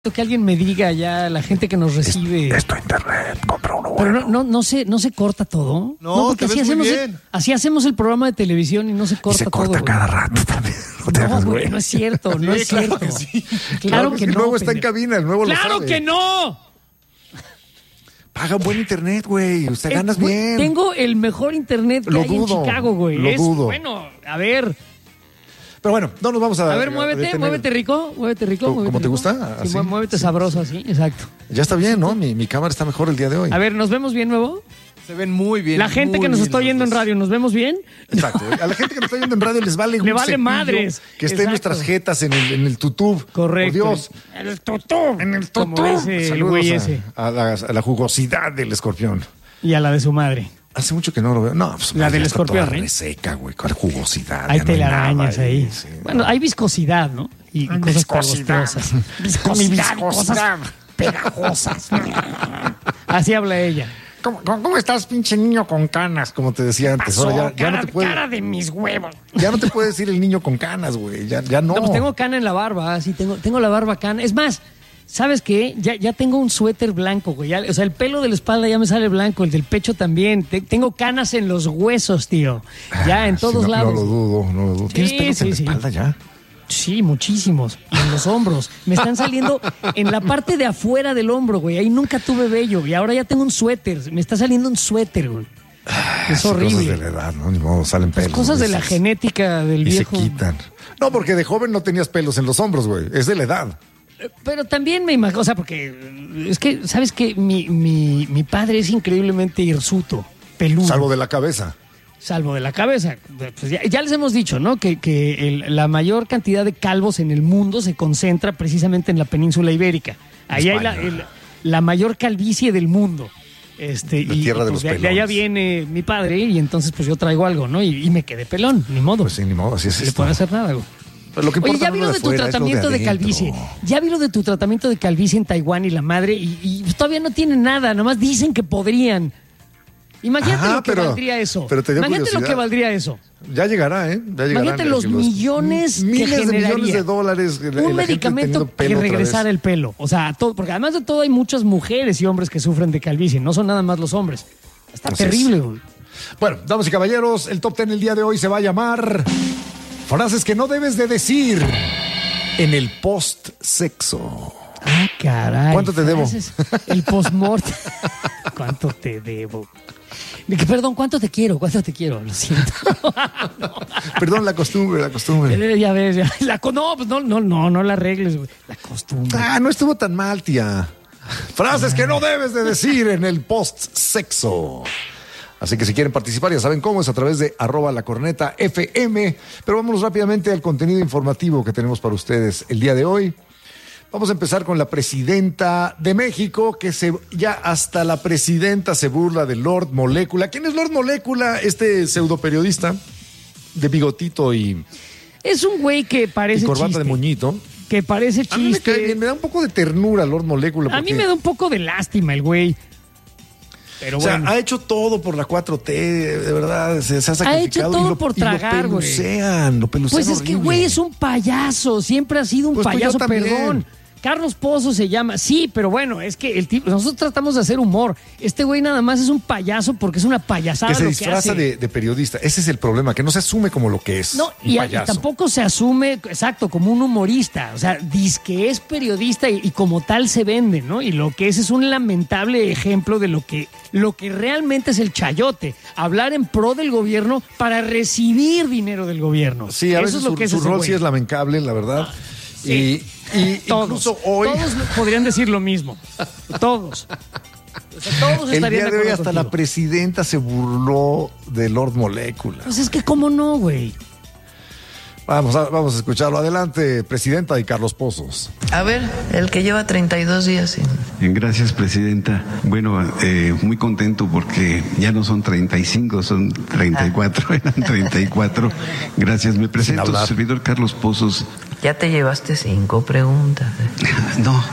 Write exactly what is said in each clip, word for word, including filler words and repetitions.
que alguien me diga ya, la gente que nos recibe. Es, es tu internet, compra uno Pero bueno. no, no, no, se, no se corta todo. No, no porque te así ves muy hacemos, bien. el, así hacemos el programa de televisión y no se corta Y se todo. corta güey. cada rato también. No, te No, hagas, güey, güey. no es cierto, no Sí, es claro cierto. que sí. Claro, Claro que que no. el nuevo está en pendejo. cabina, el nuevo lo ¡Claro sabe. que no! Paga buen internet, güey. Usted ganas Eh, güey, bien. Tengo el mejor internet que Lo hay dudo, en Chicago, güey. lo Es, dudo. Bueno, a ver. Pero bueno, no nos vamos a... A ver, muévete, detener. muévete rico, muévete rico. ¿Cómo- muévete cómo te rico. gusta? Sí, ¿Así? mu- muévete Sí, sabroso así, exacto. Ya está bien, ¿no? Mi, mi cámara está mejor el día de hoy. A ver, ¿nos vemos bien, nuevo? Se ven muy bien. La gente muy que nos bien está los oyendo en dos. radio, ¿nos vemos bien? Exacto. A la gente que nos está viendo en radio les vale Le un vale cepillo madres. que esté en Exacto. nuestras jetas en el, en el tutub. Correcto. Por Dios. En el tutú. En el Como tutub. ese el Saludos güey a, ese. a la, a la jugosidad del escorpión. Y a la de su madre. Hace mucho que no lo veo. No, pues La ya del está escorpión, toda ¿eh? reseca, güey. Con jugosidad. Hay ya no telarañas nada ahí. sí, Bueno, no. hay viscosidad, ¿no? Y, y Hay cosas viscosidad. pegostosas. Viscosidad, cosas pegajosas. Así habla ella. ¿Cómo, cómo, cómo estás, pinche niño con canas? Como te decía antes. Ahora ya, ya no te puede, cara de mis huevos. ya no te puede decir el niño con canas, güey. Ya, ya no. No, pues tengo cana en la barba, sí, tengo, tengo la barba cana. Es más, ¿sabes qué? Ya, ya tengo un suéter blanco, güey. Ya- o sea, el pelo de la espalda ya me sale blanco, el del pecho también. Te- tengo canas en los huesos, tío. Ya, en Sí, todos no, lados. No lo dudo, no lo dudo. ¿Tienes Sí, pelos sí, en la sí. espalda ya? Sí, muchísimos. Y en los hombros. Me están saliendo en la parte de afuera del hombro, güey. Ahí nunca tuve vello. Y ahora ya tengo un suéter. Me está saliendo un suéter, güey. Es Sí, horrible. Cosas de la edad, ¿no? Ni modo, salen Pues pelos. cosas de a la veces. genética del Y viejo. se quitan. No, porque de joven no tenías pelos en los hombros, güey. Es de la edad. Pero también me imagino, o sea, porque es que, ¿sabes qué? Mi, mi, mi padre es increíblemente hirsuto, peludo. Salvo de la cabeza. Salvo de la cabeza. Pues ya, ya les hemos dicho, ¿no? Que, que el- la mayor cantidad de calvos en el mundo se concentra precisamente en la península ibérica. Ahí hay la, España. el- la mayor calvicie del mundo. Este, La y, tierra y, de pues, los de, de allá pelones. viene mi padre y entonces pues yo traigo algo, ¿no? Y, y me quedé pelón, ni modo. Pues sí, ni modo, así es No le esto. puedo hacer nada, güey. Pero lo que Oye, importa ya no vi es lo de tu afuera, es lo tratamiento de, adentro. calvicie. Ya vi lo de tu tratamiento de calvicie en Taiwán y la madre, y, y todavía no tienen nada, nomás dicen que podrían. Imagínate Ajá, lo que pero- valdría eso. pero te dio Imagínate lo curiosidad. que valdría eso. Ya llegará, ¿eh? Ya llegarán, Imagínate los eh, millones que miles de generaría. millones de dólares. eh, la- la Un gente medicamento teniendo pelo que otra regresara vez. el pelo. O sea, todo, porque además de todo hay muchas mujeres y hombres que sufren de calvicie. No son nada más los hombres. Está Así terrible, es. güey. Bueno, damas y caballeros, el top ten el día de hoy se va a llamar frases que no debes de decir en el post-sexo. Ah, caray. ¿Cuánto te debo? Frases- El postmortem. ¿Cuánto te debo? De que, perdón, ¿cuánto te quiero? ¿Cuánto te quiero? Lo siento. Perdón, la costumbre, la costumbre. Eh, ya ves, ya. La, co- no, pues no, no, no, no la arregles, güey. La costumbre. Ah, no estuvo tan mal, tía. Frases que no debes de decir en el post-sexo. Así que si quieren participar, ya saben cómo, es a través de arroba la corneta F M. Pero vámonos rápidamente al contenido informativo que tenemos para ustedes el día de hoy. Vamos a empezar con la presidenta de México, que se, ya hasta la presidenta se burla de Lord Molécula. ¿Quién es Lord Molécula? Este pseudoperiodista de bigotito y, Es un güey que y parece corbata chiste. de moñito. Que parece A mí me chiste. cae bien, me da un poco de ternura Lord Molécula. A mí porque- me da un poco de lástima el güey. Pero O sea, bueno. ha hecho todo por la cuatro T, de verdad, se, se ha sacrificado. hecho y todo lo, por y lo tragar, güey. pelucean, lo pelucean Pues es que, horrible. güey, es un payaso. Siempre ha sido un Pues tú y yo payaso, también. perdón. Carlos Pozo se llama. Sí, pero bueno, es que el tipo, nosotros tratamos de hacer humor. Este güey nada más es un payaso porque es una payasada Que se lo disfraza que hace. de, de periodista. Ese es el problema, que no se asume como lo que es. No, un y, y payaso. tampoco se asume, exacto, como un humorista. O sea, dice que es periodista y, y como tal se vende, ¿no? Y lo que es es un lamentable ejemplo de lo que, lo que realmente es el chayote. Hablar en pro del gobierno para recibir dinero del gobierno. Sí, a Eso veces es lo su, que es su ese rol güey. sí es lamentable, la verdad. sí. Y, y Todos, incluso hoy, todos podrían decir lo mismo. Todos. O sea, todos el estarían día de de hoy acuerdo hasta contigo. la presidenta se burló de Lord Molécula. Pues es que cómo no, güey. Vamos a, vamos a escucharlo. Adelante, presidenta y Carlos Pozos. A ver, el que lleva treinta y dos días sin... Gracias, presidenta. Bueno, eh, muy contento porque ya no son treinta y cinco, son treinta y cuatro, eran treinta y cuatro. Gracias, me presento, hablar. servidor Carlos Pozos. Ya te llevaste cinco preguntas. No,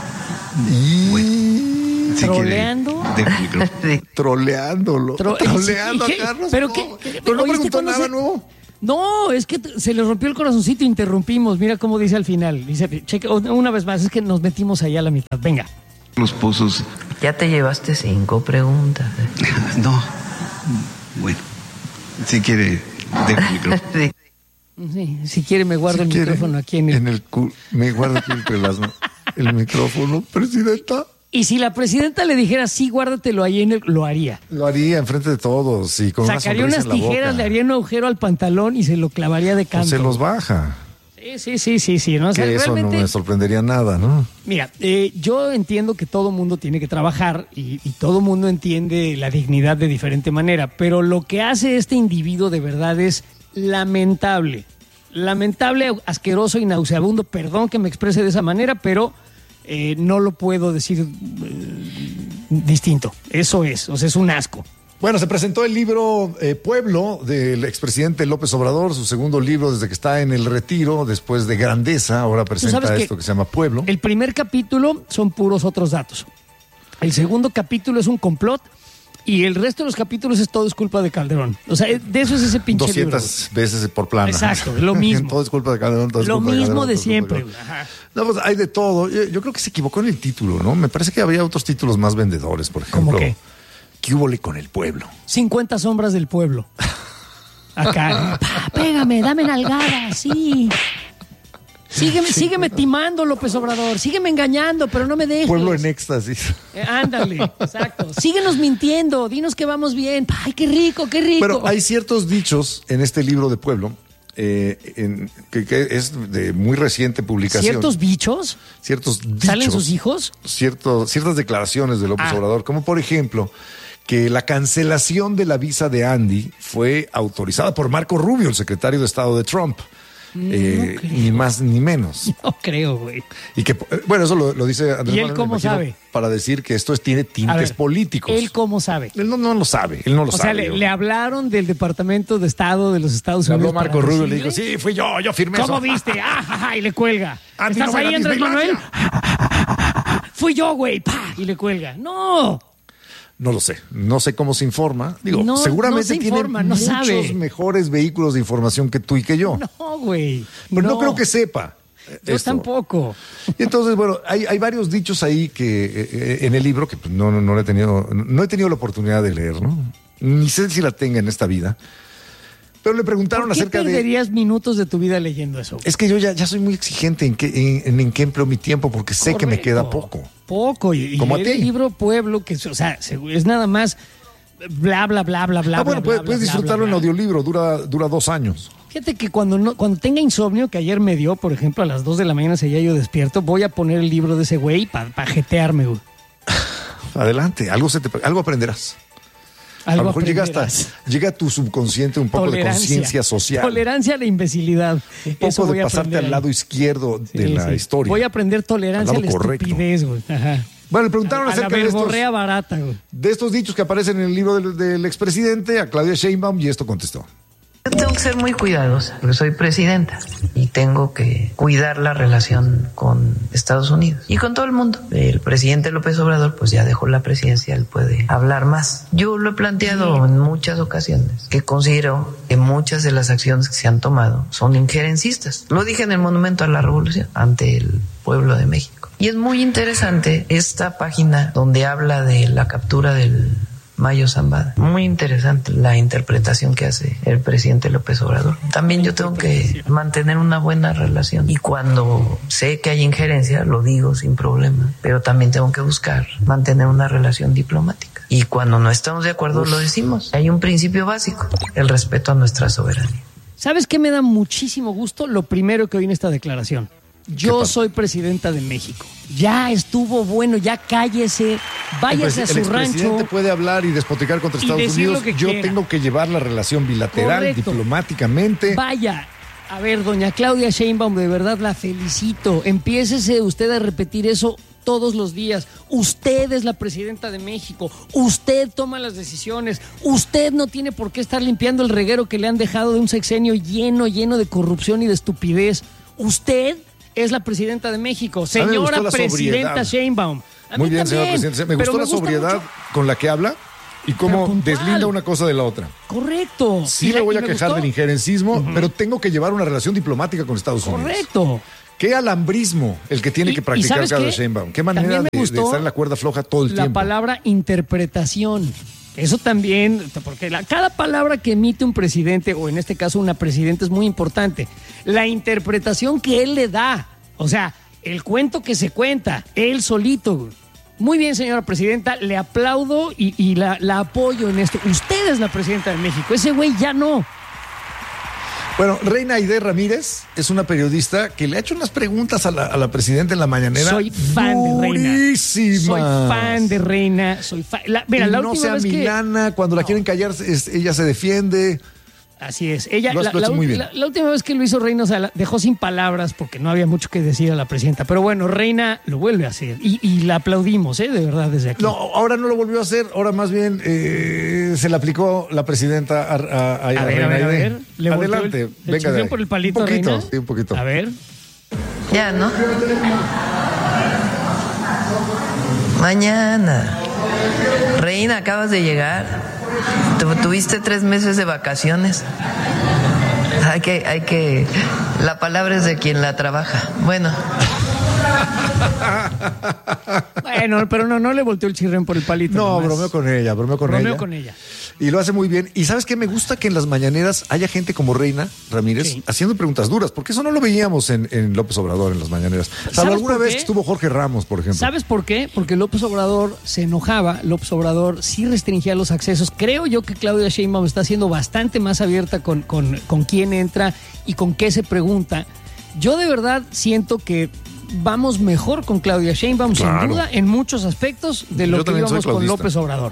Y... si quiere, ¿Troleando? dejo el micrófono. Sí. Troleándolo. Tro- Troleando ¿Y a qué? Carlos. ¿Pero no. qué? Pero no ¿Oíste preguntó cuando nada se- nuevo. No, es que se le rompió el corazoncito, interrumpimos. Mira cómo dice al final. Dice, checa, una vez más, es que nos metimos allá a la mitad. Venga. Los pozos. Ya te llevaste cinco preguntas. No. Bueno, si quiere, dejo el micrófono. Sí. Sí, si quiere me guardo Si el quiere, micrófono aquí en el... En el cu- me guardo aquí entre las ma- el micrófono, presidenta. Y si la presidenta le dijera, sí, guárdatelo ahí en el... Lo haría. Lo haría enfrente de todos y con Sacaría una unas sonrisa en la tijeras, boca. le haría un agujero al pantalón y se lo clavaría de O canto. se los baja. Sí, sí, sí, sí, sí. ¿no? O sea, Que eso realmente, no me sorprendería nada, ¿no? mira, eh, yo entiendo que todo mundo tiene que trabajar y, y todo mundo entiende la dignidad de diferente manera, pero lo que hace este individuo de verdad es lamentable. Lamentable, asqueroso y nauseabundo. Perdón que me exprese de esa manera, pero eh, no lo puedo decir eh, distinto. Eso es, o sea, es un asco. Bueno, se presentó el libro eh, Pueblo del expresidente López Obrador, su segundo libro desde que está en el retiro, después de Grandeza, ahora presenta sabes que esto que se llama Pueblo. El primer capítulo son puros otros datos. El segundo capítulo es un complot y el resto de los capítulos es todo es culpa de Calderón. O sea, de eso es ese pinche libro. doscientas veces por plana. Exacto, lo mismo. Todo es culpa de Calderón, todo es Lo culpa mismo Calderón, de todo es culpa siempre. Calderón. Ajá. No, pues hay de todo. Yo, yo creo que se equivocó en el título, ¿no? Me parece que habría otros títulos más vendedores, por ejemplo. ¿Cómo qué? ¿Qué húbole con el pueblo? cincuenta sombras del pueblo. Acá. Pa, pégame, dame nalgada, sí. Sígueme, sígueme timando, López Obrador. Sígueme engañando, pero no me dejes. Pueblo en éxtasis. Eh, ándale, exacto. Síguenos mintiendo, dinos que vamos bien. Ay, qué rico, qué rico. Pero hay ciertos dichos en este libro de Pueblo eh, en- que, que es de muy reciente publicación. ¿Ciertos bichos? Ciertos dichos. ¿Salen sus hijos? Cierto, ciertas declaraciones de López Ah. Obrador, como por ejemplo que la cancelación de la visa de Andy fue autorizada por Marco Rubio, el secretario de Estado de Trump. Eh, creo. ni más ni menos. No creo, güey. Y que, eh, bueno, eso lo, lo dice Andrés ¿Y él Manuel, cómo me imagino, sabe? para decir que esto es- tiene A tintes ver, políticos. ¿Él cómo sabe? Él no, no lo sabe, él no lo O sabe. sea, le, yo. le hablaron del Departamento de Estado de los Estados Le Unidos. habló Marco para Rubio y le dijo, decirle, sí, fui yo, yo firmé ¿cómo eso. viste? Ah, ja, ja, y le cuelga. Andy, ¿Estás no ahí, me Andrés Manuel? Disneylandia. Fui yo, güey. Pa, y le cuelga. No. No lo sé, no sé cómo se informa. Digo, No, seguramente no se tiene informa, no muchos sabe. mejores vehículos de información que tú y que yo. No, güey. Pero no, creo que sepa. eh, Yo esto. tampoco. Y entonces, bueno, hay, hay varios dichos ahí que eh, eh, en el libro que pues, no, no, no he tenido, no he tenido la oportunidad de leer, ¿no? Ni sé si la tenga en esta vida. Pero le preguntaron ¿Por qué acerca de. perderías minutos de tu vida leyendo eso? Es que yo ya, ya soy muy exigente en, qué, en, en qué empleo mi tiempo porque sé que me Correcto. queda poco. Poco. Y, y Como a leer ti. el libro Pueblo, que o sea, se- es nada más bla, bla, bla, bla, bla. ah, bueno, bla, puedes, bla, puedes bla, disfrutarlo bla, en bla. audiolibro, dura, dura dos años. Fíjate que cuando, no, cuando tenga insomnio, que ayer me dio, por ejemplo, a las dos de la mañana seguía yo despierto, voy a poner el libro de ese güey para pa jetearme, güey. Adelante, algo, se te, algo aprenderás. Algo a lo mejor llega, hasta, aprenderás. llega a tu subconsciente un poco de conciencia social. Tolerancia a la imbecilidad. Un Eso poco voy de a pasarte aprender al ahí. lado izquierdo de Sí, la sí. historia. Voy a aprender tolerancia a Al la lado correcto. estupidez, güey. Ajá. Bueno, le preguntaron A la acerca de estos, verborrea barata, güey. de estos dichos que aparecen en el libro del, del expresidente a Claudia Sheinbaum y esto contestó. Yo tengo que ser muy cuidadosa, porque soy presidenta y tengo que cuidar la relación con Estados Unidos y con todo el mundo. El presidente López Obrador pues ya dejó la presidencia, él puede hablar más. Yo lo he planteado en muchas ocasiones, que considero que muchas de las acciones que se han tomado son injerencistas. Lo dije en el Monumento a la Revolución, ante el pueblo de México. Y es muy interesante esta página donde habla de la captura del Mayo Zambada. Muy interesante la interpretación que hace el presidente López Obrador. También yo tengo que mantener una buena relación y cuando sé que hay injerencia lo digo sin problema, pero también tengo que buscar mantener una relación diplomática. Y cuando no estamos de acuerdo lo decimos. Hay un principio básico, el respeto a nuestra soberanía. ¿Sabes qué me da muchísimo gusto? Lo primero que oí en esta declaración. Yo pasa? soy presidenta de México. Ya estuvo bueno, ya cállese, váyase a el su expresidente rancho. puede hablar y despotricar contra Y Estados decir lo Unidos. que Yo quiera. tengo que llevar la relación bilateral, Correcto. diplomáticamente. Vaya. A ver, doña Claudia Sheinbaum, de verdad la felicito. Empiécese usted a repetir eso todos los días. Usted es la presidenta de México. Usted toma las decisiones. Usted no tiene por qué estar limpiando el reguero que le han dejado de un sexenio lleno, lleno de corrupción y de estupidez. Usted es la presidenta de México. A mí me gustó Señora la presidenta sobriedad. Sheinbaum. A Muy mí bien, señor también, presidente. Me pero gustó la gusta sobriedad mucho. con la que habla. y cómo deslinda una cosa de la otra. Correcto. Sí, me voy a quejar del injerencismo, uh-huh. pero tengo que llevar una relación diplomática con Estados Unidos. Correcto. Qué alambrismo el que tiene y, que practicar Claudia Sheinbaum. Qué manera de, de estar en la cuerda floja todo el la tiempo. La palabra interpretación. Eso también, porque la, cada palabra que emite un presidente, o en este caso una presidenta, es muy importante. La interpretación que él le da, o sea, el cuento que se cuenta, él solito. Muy bien, señora presidenta, le aplaudo y, y la, la apoyo en esto. Usted es la presidenta de México, ese güey ya no. Bueno, Reina Aide Ramírez es una periodista que le ha hecho unas preguntas a la, a la presidenta en la mañanera. Soy fan durísimas. de Reina. Soy fan de Reina. Soy fan. La, mira, y la no última sea vez milana, que... cuando la no. quieren callar, es, ella se defiende. Así es. Ella, lo has, la, lo has la, muy bien. La, la última vez que lo hizo Reina, o sea, la dejó sin palabras porque no había mucho que decir a la presidenta. Pero bueno, Reina lo vuelve a hacer y, y la aplaudimos, ¿eh? De verdad, desde aquí. No, ahora no lo volvió a hacer, ahora más bien eh, se le aplicó la presidenta a, a, a, a, a ver, Reina a ver, a Aide. ver. ¿Le Adelante, el, el venga de ahí. por el palito, un poquito, Reina? Sí, un poquito. A ver. Ya, ¿no? Mañana. Reina, acabas de llegar. Tu, tuviste tres meses de vacaciones. Hay que, hay que. La palabra es de quien la trabaja. Bueno. Bueno, pero no, no le volteó el chirrén por el palito. No, nomás. bromeo con ella, bromeo con bromeo ella. con ella. Y lo hace muy bien. Y ¿sabes qué? Me gusta que en las mañaneras haya gente como Reina Ramírez sí. haciendo preguntas duras, porque eso no lo veíamos en, en López Obrador en las mañaneras. Salvo alguna vez que estuvo Jorge Ramos, por ejemplo. ¿Sabes por qué? Porque López Obrador se enojaba, López Obrador sí restringía los accesos. Creo yo que Claudia Sheinbaum está siendo bastante más abierta con, con, con quién entra y con qué se pregunta. Yo de verdad siento que vamos mejor con Claudia Sheinbaum, claro. sin duda, en muchos aspectos de lo yo que íbamos con López Obrador.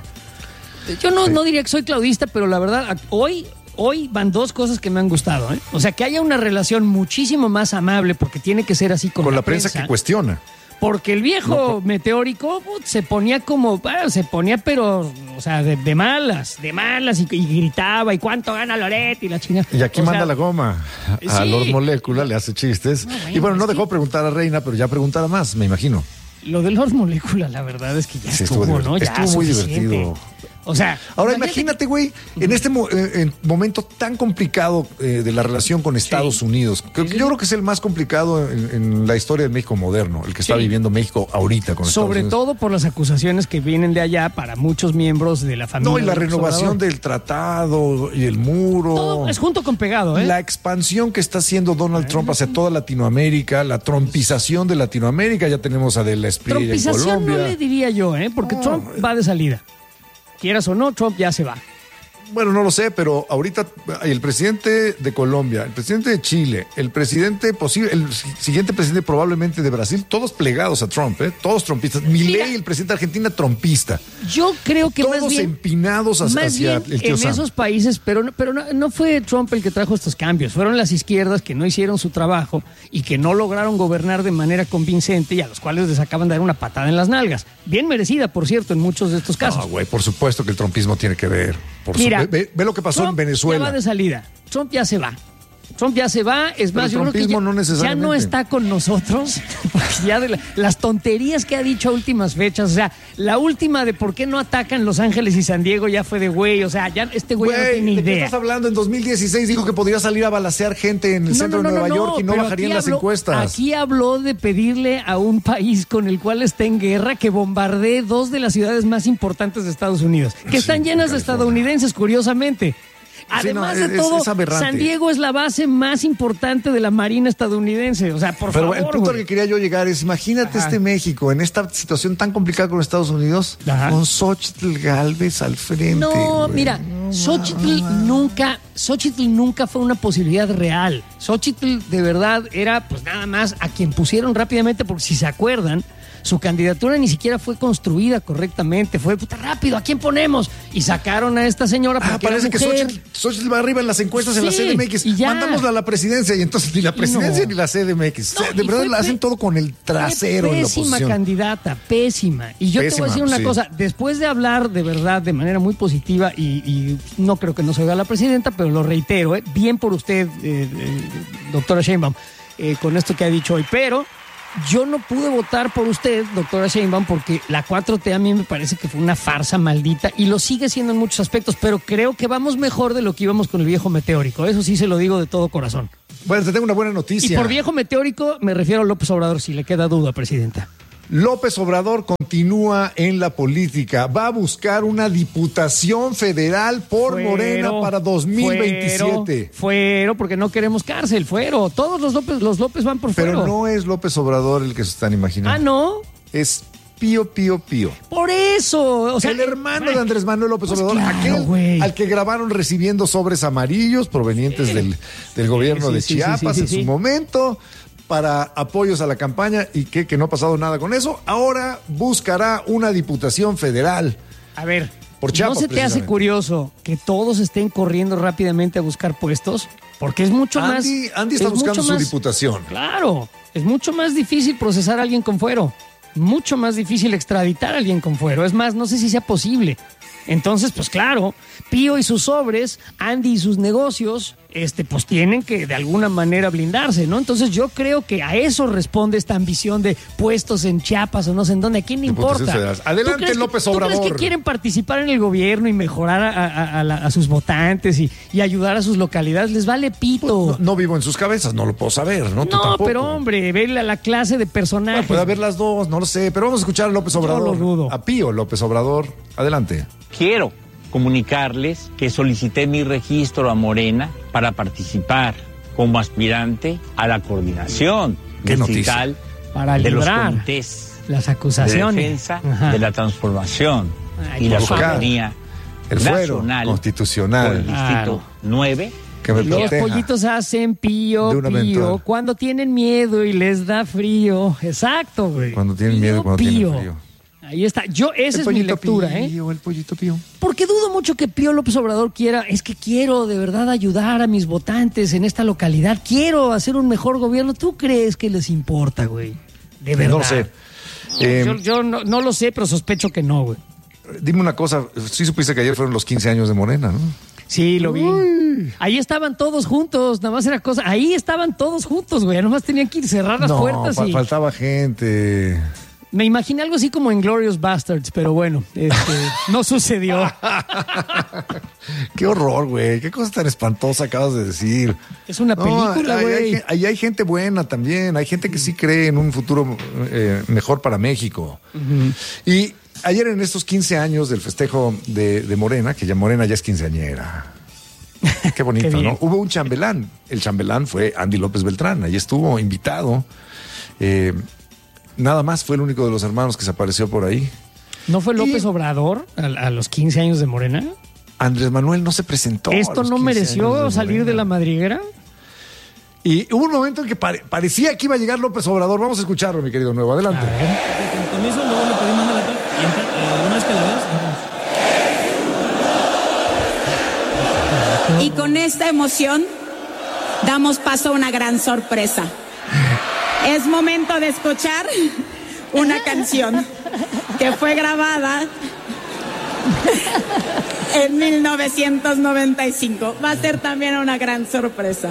Yo no, sí. no diría que soy claudista, pero la verdad, hoy, hoy van dos cosas que me han gustado, ¿eh? O sea, que haya una relación muchísimo más amable, porque tiene que ser así con, con la, la prensa, prensa que cuestiona. Porque el viejo no, por... meteórico put, se ponía como, bueno, se ponía pero, o sea, de, de malas, de malas y, y gritaba, y cuánto gana Loret y la chingada. Y aquí o manda sea, la goma a sí. Lord Molécula, le hace chistes. No, bueno, y bueno, no dejó que... preguntar a Reina, pero ya preguntara más, me imagino. Lo de Lord Molécula, la verdad es que ya sí, estuvo, estuvo ¿no? Ya estuvo muy suficiente. divertido. O sea, ahora imagínate, güey, en este mo- en momento tan complicado eh, de la relación con Estados sí. Unidos, que sí. yo creo que es el más complicado en, en la historia de México moderno, el que está sí. viviendo México ahorita con Estados Sobre Unidos. Sobre todo por las acusaciones que vienen de allá para muchos miembros de la familia. No, y la renovación del tratado y el muro. Todo es junto con pegado, ¿eh? La expansión que está haciendo Donald Trump hacia toda Latinoamérica, la trompización de Latinoamérica, ya tenemos a De la Espriella en Colombia. Trompización no le diría yo, ¿eh? Porque oh. Trump va de salida. Quieras o no, Trump ya se va. Bueno, no lo sé, pero ahorita el presidente de Colombia, el presidente de Chile, el presidente posible, el siguiente presidente probablemente de Brasil, todos plegados a Trump, ¿eh? Todos trumpistas. Milei, el presidente de Argentina, trumpista. Yo creo que todos más bien, empinados hacia, más bien hacia el tío en Sam. Esos países, pero, no, pero no, no fue Trump el que trajo estos cambios, fueron las izquierdas que no hicieron su trabajo y que no lograron gobernar de manera convincente y a los cuales les acaban de dar una patada en las nalgas. Bien merecida, por cierto, en muchos de estos casos. No, güey, por supuesto que el trumpismo tiene que ver. Por Mira, su... ve, ve lo que pasó Trump en Venezuela. Ya va de salida. Trump ya se va. Trump ya se va. Es Pero más, yo creo que ya no, ya no está con nosotros. Porque ya de la, las tonterías que ha dicho a últimas fechas. O sea, la última de por qué no atacan Los Ángeles y San Diego ya fue de güey. O sea, ya este güey, güey no tiene ¿de idea. qué estás hablando? En dos mil dieciséis dijo que podría salir a balacear gente en el no, centro no, no, de Nueva no, York no, y no bajarían las habló, encuestas. Aquí habló de pedirle a un país con el cual está en guerra que bombardee dos de las ciudades más importantes de Estados Unidos, que sí, están llenas de estadounidenses, curiosamente. Además sí, no, de todo, es, es San Diego es la base más importante de la Marina estadounidense. O sea, por Pero favor. el punto güey. al que quería yo llegar es, imagínate Ajá. este México en esta situación tan complicada con Estados Unidos, Ajá. con Xóchitl Gálvez al frente. No, güey. mira, no, Xóchitl nunca, Xóchitl nunca fue una posibilidad real. Xóchitl de verdad era, pues nada más a quien pusieron rápidamente, porque si se acuerdan, su candidatura ni siquiera fue construida correctamente. Fue puta rápido, ¿a quién ponemos? Y sacaron a esta señora porque ah, parece era que mujer. Xóchitl, Xóchitl va arriba en las encuestas sí, en la C D M X. Mandámosla a la presidencia y entonces ni la presidencia no. ni la C D M X. No, o sea, de verdad la hacen todo con el trasero en la oposición. Pésima candidata, pésima. Y yo pésima, te voy a decir una sí. cosa. Después de hablar de verdad de manera muy positiva y, y no creo que no se oiga la presidenta, pero lo reitero, ¿eh? Bien por usted, eh, eh, doctora Sheinbaum, eh, con esto que ha dicho hoy. Pero yo no pude votar por usted, doctora Sheinbaum, porque la cuatro T a mí me parece que fue una farsa maldita y lo sigue siendo en muchos aspectos, pero creo que vamos mejor de lo que íbamos con el viejo meteórico. Eso sí se lo digo de todo corazón. Bueno, te tengo una buena noticia. Y por viejo meteórico me refiero a López Obrador, si le queda duda, presidenta. López Obrador continúa en la política. Va a buscar una diputación federal por fuero, Morena para dos mil veintisiete. Fuero, fuero, porque no queremos cárcel, fuero. Todos los López, los López van por fuero. Pero no es López Obrador el que se están imaginando. Ah, ¿no? Es Pío Pío Pío. Por eso. O sea, el hermano de Andrés Manuel López pues Obrador, claro, aquel güey. al que grabaron recibiendo sobres amarillos provenientes sí. del, del gobierno sí, sí, de Chiapas sí, sí, sí, en sí. su momento, para apoyos a la campaña y que, que no ha pasado nada con eso. Ahora buscará una diputación federal. A ver, por Chiapas, ¿no se te hace curioso que todos estén corriendo rápidamente a buscar puestos? Porque es mucho Andy, más... Andy está buscando su más, diputación. Claro, es mucho más difícil procesar a alguien con fuero. Mucho más difícil extraditar a alguien con fuero. Es más, no sé si sea posible. Entonces, pues claro, Pío y sus sobres, Andy y sus negocios, este, pues tienen que de alguna manera blindarse, ¿no? Entonces yo creo que a eso responde esta ambición de puestos en Chiapas o no sé en dónde. ¿A quién le importa? Adelante, López que, Obrador. ¿Tú crees que quieren participar en el gobierno y mejorar a, a, a, la, a sus votantes y, y ayudar a sus localidades? Les vale pito. Pues no, no vivo en sus cabezas, no lo puedo saber, ¿no? Tú no, tampoco. Pero hombre, ve la, la clase de personajes. Bueno, puede haber las dos, no lo sé, pero vamos a escuchar a López Obrador. Yo lo dudo. A Pío López Obrador. Adelante. Quiero comunicarles que solicité mi registro a Morena para participar como aspirante a la coordinación distrital para de los librar comités las acusaciones de defensa Ajá. de la transformación Ay, y la favor. soberanía el fuero nacional constitucional por el distrito Claro. nueve. Que me Los proteja pollitos hacen pío, de una pío, eventual. cuando tienen miedo y les da frío. Exacto, güey. Cuando tienen Pío, miedo, cuando pío. tienen frío. Ahí está. Yo, esa El es mi lectura, pío, ¿eh? El pollito pío. Porque dudo mucho que Pío López Obrador quiera, es que quiero de verdad ayudar a mis votantes en esta localidad, quiero hacer un mejor gobierno. ¿Tú crees que les importa, güey? De verdad. No sé. No, eh, yo yo no, no lo sé, pero sospecho que no, güey. Dime una cosa, sí supiste que ayer fueron los quince años de Morena, ¿no? Sí, lo vi. Uy. Ahí estaban todos juntos, nada más era cosa. Ahí estaban todos juntos, güey. Nada más tenían que ir cerrar las no, puertas. fa- y faltaba gente. me imaginé algo así como en Glorious Bastards, pero bueno, este, no sucedió. Qué horror, güey. Qué cosa tan espantosa acabas de decir. Es una película, ahí güey. hay, ahí hay gente buena también. Hay gente que sí cree en un futuro eh, mejor para México. Uh-huh. Y ayer en estos quince años del festejo de, de Morena, que ya Morena ya es quinceañera. Qué bonito, Qué ¿no? Hubo un chambelán. El chambelán fue Andy López Beltrán. Ahí estuvo invitado. Eh, nada más fue el único de los hermanos que se apareció por ahí. ¿No fue López y... Obrador a, a los quince años de Morena? Andrés Manuel no se presentó. ¿Esto no mereció de salir de la madriguera? Y hubo un momento en que pare, parecía que iba a llegar López Obrador. Vamos a escucharlo, mi querido Nuevo. Adelante. Con eso luego le pedimos a la y eh, una vez que lo veas, y con esta emoción damos paso a una gran sorpresa. Es momento de escuchar una canción que fue grabada en mil novecientos noventa y cinco. Va a ser también una gran sorpresa.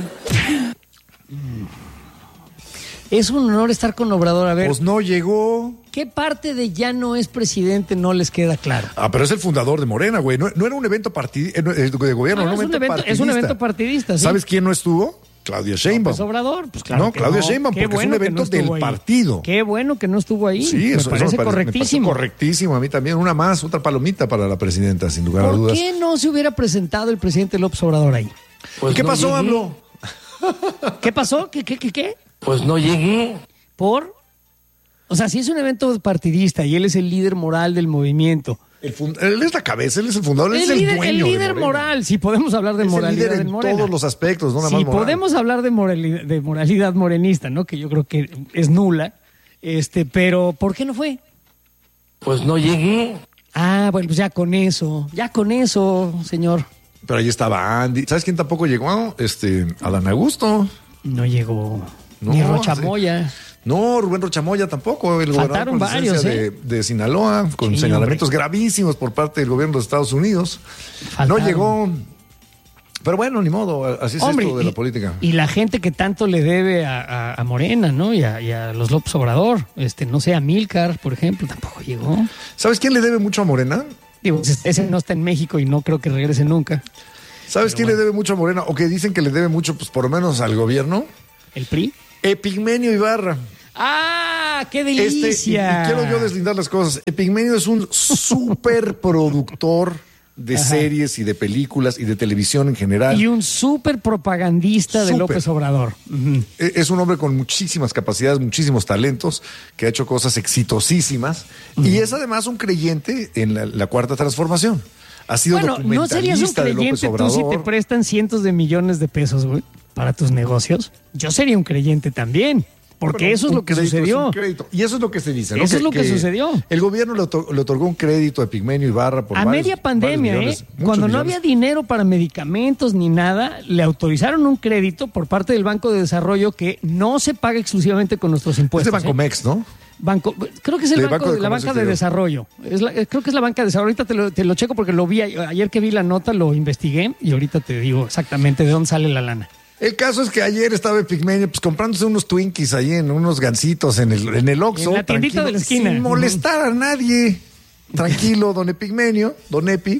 Es un honor estar con Obrador. A ver, pues no llegó. ¿Qué parte de ya no es presidente no les queda claro? Ah, pero es el fundador de Morena, güey. No, no era un evento partid- de gobierno, No, no, es, un un evento evento, partidista. es un evento partidista, ¿sí? ¿Sabes quién no estuvo? Claudia Sheinbaum. López Obrador, pues claro. No, que Claudia no. Sheinbaum, Qué porque bueno es un que evento no estuvo del ahí. partido. Qué bueno que no estuvo ahí. Sí, me eso, parece eso me parece, correctísimo. Me parece correctísimo a mí también. Una más, otra palomita para la presidenta, sin lugar a ¿Por dudas. qué no se hubiera presentado el presidente López Obrador ahí? Pues ¿Qué no pasó, llegué. AMLO? ¿Qué pasó? ¿Qué, qué, qué, qué? pues no llegué. ¿Por? O sea, si es un evento partidista y él es el líder moral del movimiento. El fund- él es la cabeza, él es el fundador, él El es el líder, dueño el de líder Morena. moral, si podemos hablar de Es el moralidad líder en en Morena. todos los aspectos, no nada Si más moral. podemos hablar de moralidad, de moralidad morenista, ¿no? Que yo creo que es nula. Este, pero ¿por qué no fue? Pues no llegué. Ah, bueno, pues ya con eso, ya con eso, señor. Pero ahí estaba Andy. ¿Sabes quién tampoco llegó? Este, Adán Augusto. No llegó No, ni Rochamoya. No, Rubén Rochamoya tampoco, el Faltaron gobernador con licencia varios, ¿eh? de, de Sinaloa, con Sí, señalamientos hombre. gravísimos por parte del gobierno de Estados Unidos. Faltaron. No llegó, Pero bueno, ni modo, así es Hombre, esto de y, la política. Y la gente que tanto le debe a, a, a Morena, ¿no? Y a, y a los López Obrador. Este, no sé, a Milcar, por ejemplo, tampoco llegó. ¿Sabes quién le debe mucho a Morena? Digo, ese no está en México y no creo que regrese nunca. ¿Sabes Pero quién bueno. le debe mucho a Morena? O que dicen que le debe mucho, pues por lo menos al gobierno. ¿El P R I? Epigmenio Ibarra. ¡Ah, qué Este, y, y delicia! quiero yo deslindar las cosas. Epigmenio es un súper productor de Ajá. series y de películas y de televisión en general. Y un súper propagandista de Súper. López Obrador. Ujú. E- Es un hombre con muchísimas capacidades, muchísimos talentos, que ha hecho cosas exitosísimas. Y es además un creyente en la, la Cuarta Transformación. Ha sido Bueno, ¿no serías un documentalista de López creyente tú si te Obrador. prestan cientos de millones de pesos, güey, para tus negocios? Yo sería un creyente también. Porque Bueno, eso es un lo que crédito sucedió. es un crédito. Y eso es lo que se dice, ¿no? Eso es lo que sucedió. El gobierno le, otor- le otorgó un crédito a Epigmenio Ibarra por A varios- media pandemia, varios millones, ¿eh? muchos Cuando no millones. había dinero para medicamentos ni nada, le autorizaron un crédito por parte del Banco de Desarrollo que no se paga exclusivamente con nuestros Es impuestos. de ¿eh? Bancomex, ¿no? Banco, creo que es el De banco, Banco de de la Comercio banca de Exterior. desarrollo. Es la- eh, creo que es la banca de desarrollo. Ahorita te lo, te lo checo porque lo vi a- ayer que vi la nota, lo investigué y ahorita te digo exactamente de dónde sale la lana. El caso es que ayer estaba Epigmenio pues comprándose unos Twinkies ahí en unos gancitos en el, en el Oxxo. En la tiendita tranquilo, de la esquina. Sin molestar a nadie. Tranquilo, don Epigmenio, don Epi.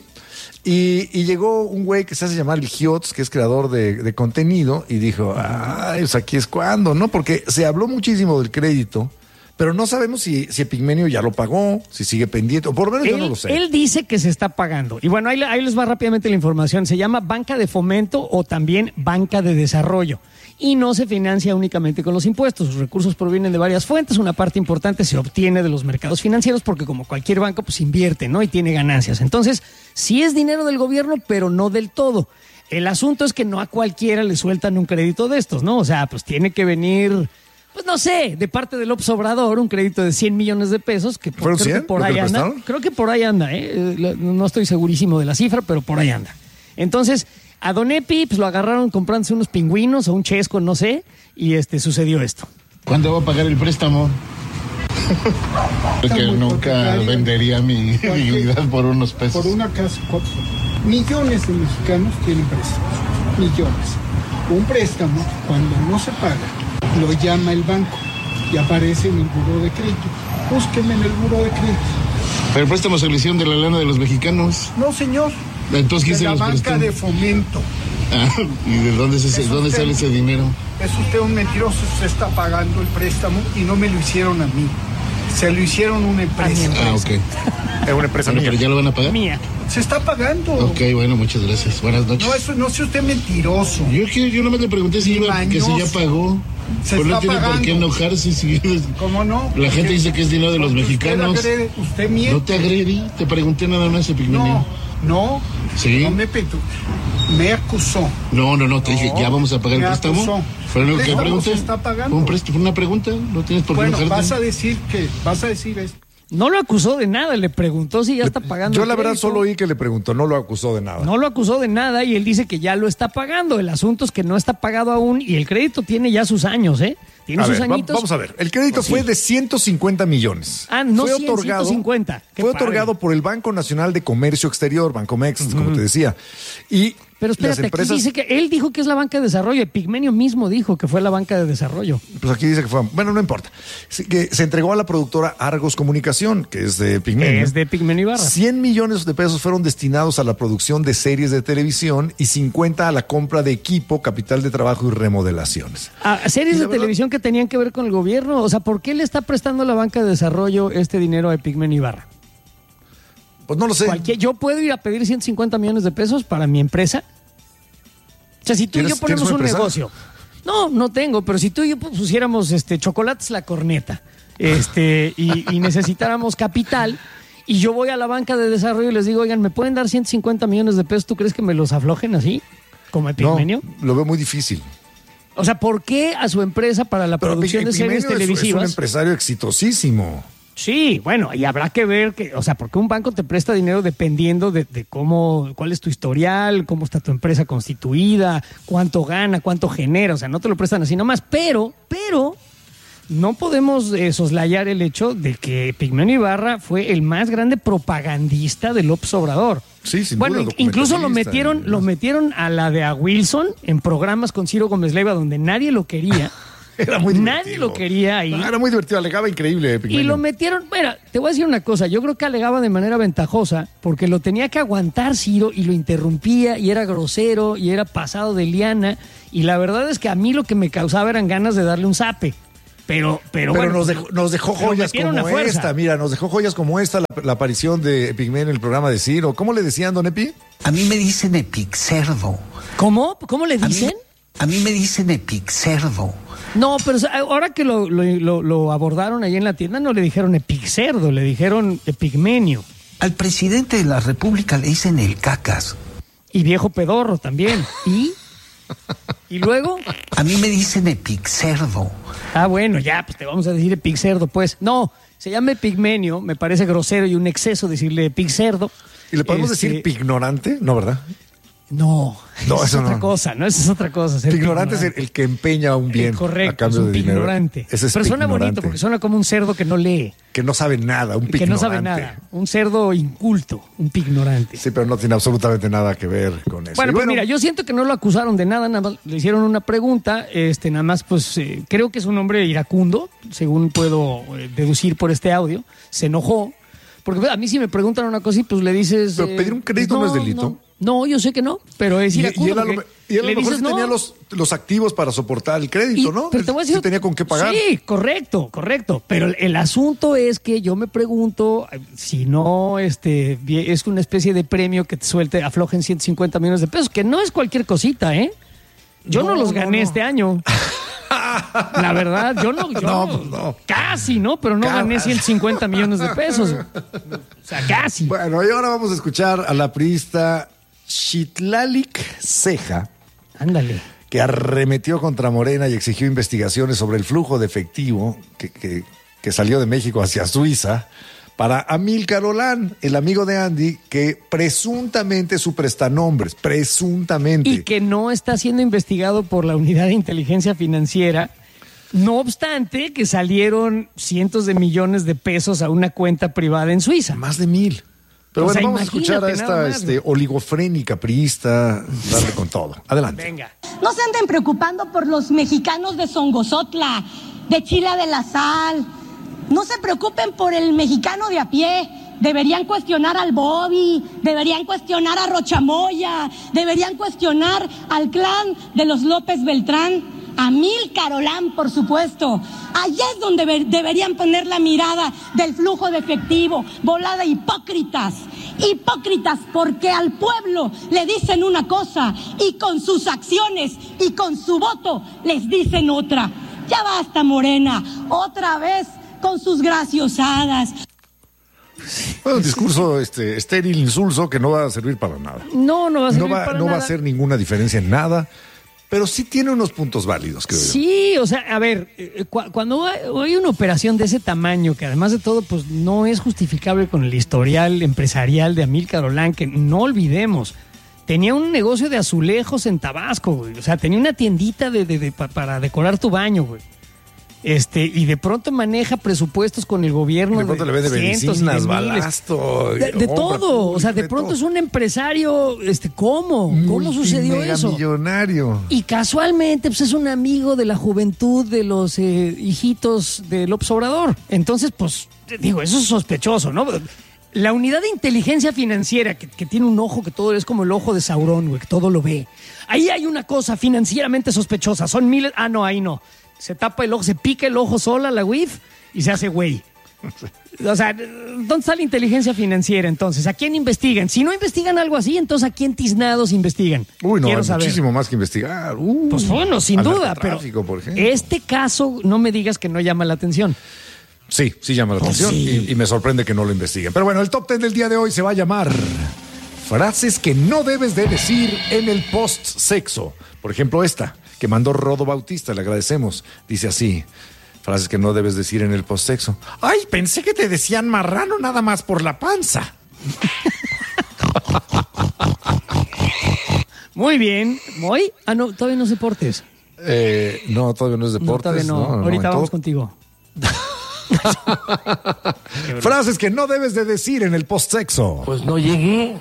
Y, y llegó un güey que se hace llamar el Giots, que es creador de, de contenido, y dijo, ay, pues aquí es cuando, ¿no? Porque se habló muchísimo del crédito, pero no sabemos si, si Epigmenio ya lo pagó, si sigue pendiente, o por lo menos yo Él, no lo sé. él dice que se está pagando. Y bueno, ahí, ahí les va rápidamente la información. Se llama Banca de Fomento o también Banca de Desarrollo. Y no se financia únicamente con los impuestos. Sus recursos provienen de varias fuentes. Una parte importante se obtiene de los mercados financieros porque como cualquier banco, pues invierte, ¿no? Y tiene ganancias. Entonces, sí es dinero del gobierno, pero no del todo. El asunto es que no a cualquiera le sueltan un crédito de estos, ¿no? O sea, pues tiene que venir... Pues no sé, de parte del López Obrador, un crédito de cien millones de pesos, que por, ¿Fueron creo que cien por lo que ahí le anda. prestaron? Creo que por ahí anda, ¿eh? Eh, No estoy segurísimo de la cifra, pero por ahí anda. Entonces, a Don Epi, pues lo agarraron comprándose unos pingüinos o un chesco, no sé, y este sucedió esto. ¿Cuándo va a pagar el préstamo? Porque nunca vendería mi dignidad por unos pesos. Por una casa, co- millones de mexicanos tienen préstamos, millones. Un préstamo, cuando no se paga, lo llama el banco y aparece en el buró de crédito. Búsquenme en el buró de crédito. Pero el préstamo se lo hicieron de la lana de los mexicanos. No, señor. Entonces, ¿quién de se la los banca prestó? de fomento. Ah, ¿y de dónde, se, Es dónde usted- sale ese dinero? Es usted un mentiroso, se está pagando el préstamo y no me lo hicieron a mí. Se lo hicieron a una empresa. Ah, ok. Es una empresa Bueno, mía. pero ya lo van a pagar. Mía. Se está pagando. Ok, bueno, muchas gracias. Buenas noches. No, eso no sea usted mentiroso. Yo, que- yo nomás le pregunté si, iba, que si ya Mañoso. pagó. Se Pues no está tiene por qué pagando. enojarse. Si, ¿Cómo no? La gente dice que es dinero de los Porque mexicanos. Usted, agrede, usted miente. No te agredí, te pregunté nada más, Epigmenio. No, no. Sí. No me petu. Me acusó. No, no, no, te dije, No, ya vamos a pagar el me préstamo. acusó. Fue lo El que préstamo pregunté. se está pagando. Un préstamo, una pregunta, no tienes por qué Bueno, enojarte. vas a decir que, vas a decir esto. No lo acusó de nada, le preguntó si ya está pagando. Yo el la verdad crédito. solo oí que le preguntó, no lo acusó de nada. No lo acusó de nada y él dice que ya lo está pagando. El asunto es que no está pagado aún y el crédito tiene ya sus años, ¿eh? Tiene A sus ver, va- añitos. vamos a ver. El crédito fue de ciento cincuenta millones. Ah, no fue cien, ciento cincuenta. Qué Fue padre. otorgado por el Banco Nacional de Comercio Exterior, Bancomex, como te decía. Y Pero las espérate, empresas, aquí dice que él dijo que es la banca de desarrollo. Epigmenio mismo dijo que fue la banca de desarrollo. pues aquí dice que fue, bueno, no importa. Sí, que se entregó a la productora Argos Comunicación, que es de Pigmenio. Es de Epigmenio Ibarra. cien millones de pesos fueron destinados a la producción de series de televisión y cincuenta a la compra de equipo, capital de trabajo y remodelaciones. A series Y la de verdad- televisión que tenían que ver con el gobierno. O sea, ¿por qué le está prestando la banca de desarrollo este dinero a Epigmenio Ibarra? Pues no lo sé. Cualquier- yo puedo ir a pedir ciento cincuenta millones de pesos para mi empresa. O sea, si tú y yo ¿Tienes- ponemos tienes un una empresa? negocio. No, no tengo, pero si tú y yo pusiéramos este chocolates la corneta, este, y, y necesitáramos capital, y yo voy a la banca de desarrollo y les digo, oigan, ¿me pueden dar ciento cincuenta millones de pesos? ¿Tú crees que me los aflojen así? Como Epigmenio. No, lo veo muy difícil. O sea, ¿por qué a su empresa para la Pero producción de Epigmenio series es- es un televisivas? empresario exitosísimo. Sí, bueno, y habrá que ver que, o sea, porque un banco te presta dinero dependiendo de, de cómo, cuál es tu historial, cómo está tu empresa constituida, cuánto gana, cuánto genera, o sea, no te lo prestan así nomás, pero, pero, no podemos eh, soslayar el hecho de que Epigmenio Ibarra fue el más grande propagandista de López Obrador. Sí, sin bueno, duda, incluso lo metieron, lo metieron a la de a Wilson en programas con Ciro Gómez Leiva donde nadie lo quería. Era muy divertido. Nadie lo quería ahí. No, era muy divertido, alegaba increíble. Pigmenio. Y lo metieron, mira, te voy a decir una cosa, yo creo que alegaba de manera ventajosa porque lo tenía que aguantar Ciro y lo interrumpía y era grosero y era pasado de liana y la verdad es que a mí lo que me causaba eran ganas de darle un zape. Pero, pero, pero bueno, nos dejó, nos dejó joyas como esta, mira, nos dejó joyas como esta, la, la aparición de Epigmenio en el programa de Ciro. ¿Cómo le decían, don Epi? A mí me dicen Epixerdo. ¿Cómo? ¿Cómo le dicen? A mí, a mí me dicen Epixerdo. No, pero ahora que lo, lo, lo, lo abordaron ahí en la tienda, no le dijeron Epixerdo, le dijeron Epigmenio. Al presidente de la República le dicen el cacas. Y viejo pedorro también. ¿Y? ¿Y luego? A mí me dicen Epixerdo. Ah, bueno, ya, pues te vamos a decir Epixerdo, pues. No, se llama Epigmenio, me parece grosero y un exceso decirle Epixerdo. ¿Y le podemos este... decir pignorante? No, ¿verdad? No, no eso es eso otra no. cosa, ¿no? Eso es otra cosa. Pignorante es el, el que empeña un bien eh, correcto, a cambio es un de dinero. pignorante. Ese es Pero suena pignorante. bonito porque suena como un cerdo que no lee. Que no sabe nada, un pignorante. Que no sabe nada, un cerdo inculto, un pignorante. Sí, pero no tiene absolutamente nada que ver con eso. Bueno, y pues bueno, mira, yo siento que no lo acusaron de nada, nada más le hicieron una pregunta, este, nada más pues eh, creo que es un hombre iracundo, según puedo eh, deducir por este audio, se enojó, porque pues, a mí si me preguntan una cosa y pues le dices... Pero eh, pedir un crédito no, no es delito. No. No, yo sé que no, pero es iracundo. Y, y él a lo, y él a lo mejor dices, sí no. tenía los, los activos para soportar el crédito, Y, ¿no? Pero te voy a decir, sí tenía con qué pagar. Sí, correcto, correcto. Pero el, el asunto es que yo me pregunto si no este, es una especie de premio que te suelte, aflojen ciento cincuenta millones de pesos, que no es cualquier cosita, ¿eh? Yo no, no los gané no, no. este año. La verdad, yo no, yo no, pues no. Casi, ¿no? Pero no Cada. gané ciento cincuenta millones de pesos. O sea, casi. Bueno, y ahora vamos a escuchar a la priista Citlalic Ceja. Ándale. Que arremetió contra Morena y exigió investigaciones sobre el flujo de efectivo que, que, que salió de México hacia Suiza para Amílcar Olán, el amigo de Andy, que presuntamente su prestanombres, presuntamente. Y que no está siendo investigado por la Unidad de Inteligencia Financiera, no obstante que salieron cientos de millones de pesos a una cuenta privada en Suiza. Más de mil. Pero o bueno, sea, vamos a escuchar a esta más, este, oligofrénica priista darle con todo. Adelante. Venga. No se anden preocupando por los mexicanos de Songozotla, de Chila de la Sal. No se preocupen por el mexicano de a pie. Deberían cuestionar al Bobby, deberían cuestionar a Rochamoya, deberían cuestionar al clan de los López Beltrán, a Amílcar Olán, por supuesto. Allá es donde deberían poner la mirada del flujo de efectivo, volada hipócritas. Hipócritas porque al pueblo le dicen una cosa y con sus acciones y con su voto les dicen otra. Ya basta, Morena, otra vez con sus graciosadas. Bueno, un discurso este, estéril, insulso, que no va a servir para nada. No, no va a servir no va, para no nada. No va a hacer ninguna diferencia en nada, pero sí tiene unos puntos válidos, creo yo. Sí, o sea, a ver, cu- cuando hay una operación de ese tamaño, que además de todo, pues no es justificable con el historial empresarial de Amílcar Olán, que no olvidemos, tenía un negocio de azulejos en Tabasco, güey. O sea, tenía una tiendita de, de, de, pa, para decorar tu baño, güey. Este, y de pronto maneja presupuestos con el gobierno. Y de pronto de le vende bencinas, de balasto. De, de todo. O sea, de pronto es un empresario. Este, ¿Cómo? ¿Cómo sucedió eso? Millonario. Y casualmente, pues es un amigo de la juventud de los eh, hijitos de López Obrador. Entonces, pues, digo, eso es sospechoso, ¿no? La unidad de inteligencia financiera, que, que tiene un ojo que todo es como el ojo de Saurón, güey, que todo lo ve. Ahí hay una cosa financieramente sospechosa. Son miles. Ah, no, ahí no. Se tapa el ojo, se pica el ojo sola la U I F y se hace güey. O sea, ¿dónde está la inteligencia financiera entonces? ¿A quién investigan? Si no investigan algo así, entonces ¿a quién tiznados investigan? Uy, no, Quiero hay saber. muchísimo más que investigar. Uh, pues bueno, sin duda, pero por este caso no me digas que no llama la atención. Sí, sí llama la Oh, atención sí. y, y me sorprende que no lo investiguen. Pero bueno, el top ten del día de hoy se va a llamar frases que no debes de decir en el post-sexo. Por ejemplo, esta que mandó Rodo Bautista, le agradecemos. Dice así, frases que no debes decir en el post-sexo. Ay, pensé que te decían marrano nada más por la panza. Muy bien. ¿Muy? Ah, no, todavía no es deportes. Eh, no, todavía no es deportes. No, todavía no. no, no Ahorita no, vamos todo... contigo. Frases que no debes de decir en el postsexo. Pues no llegué.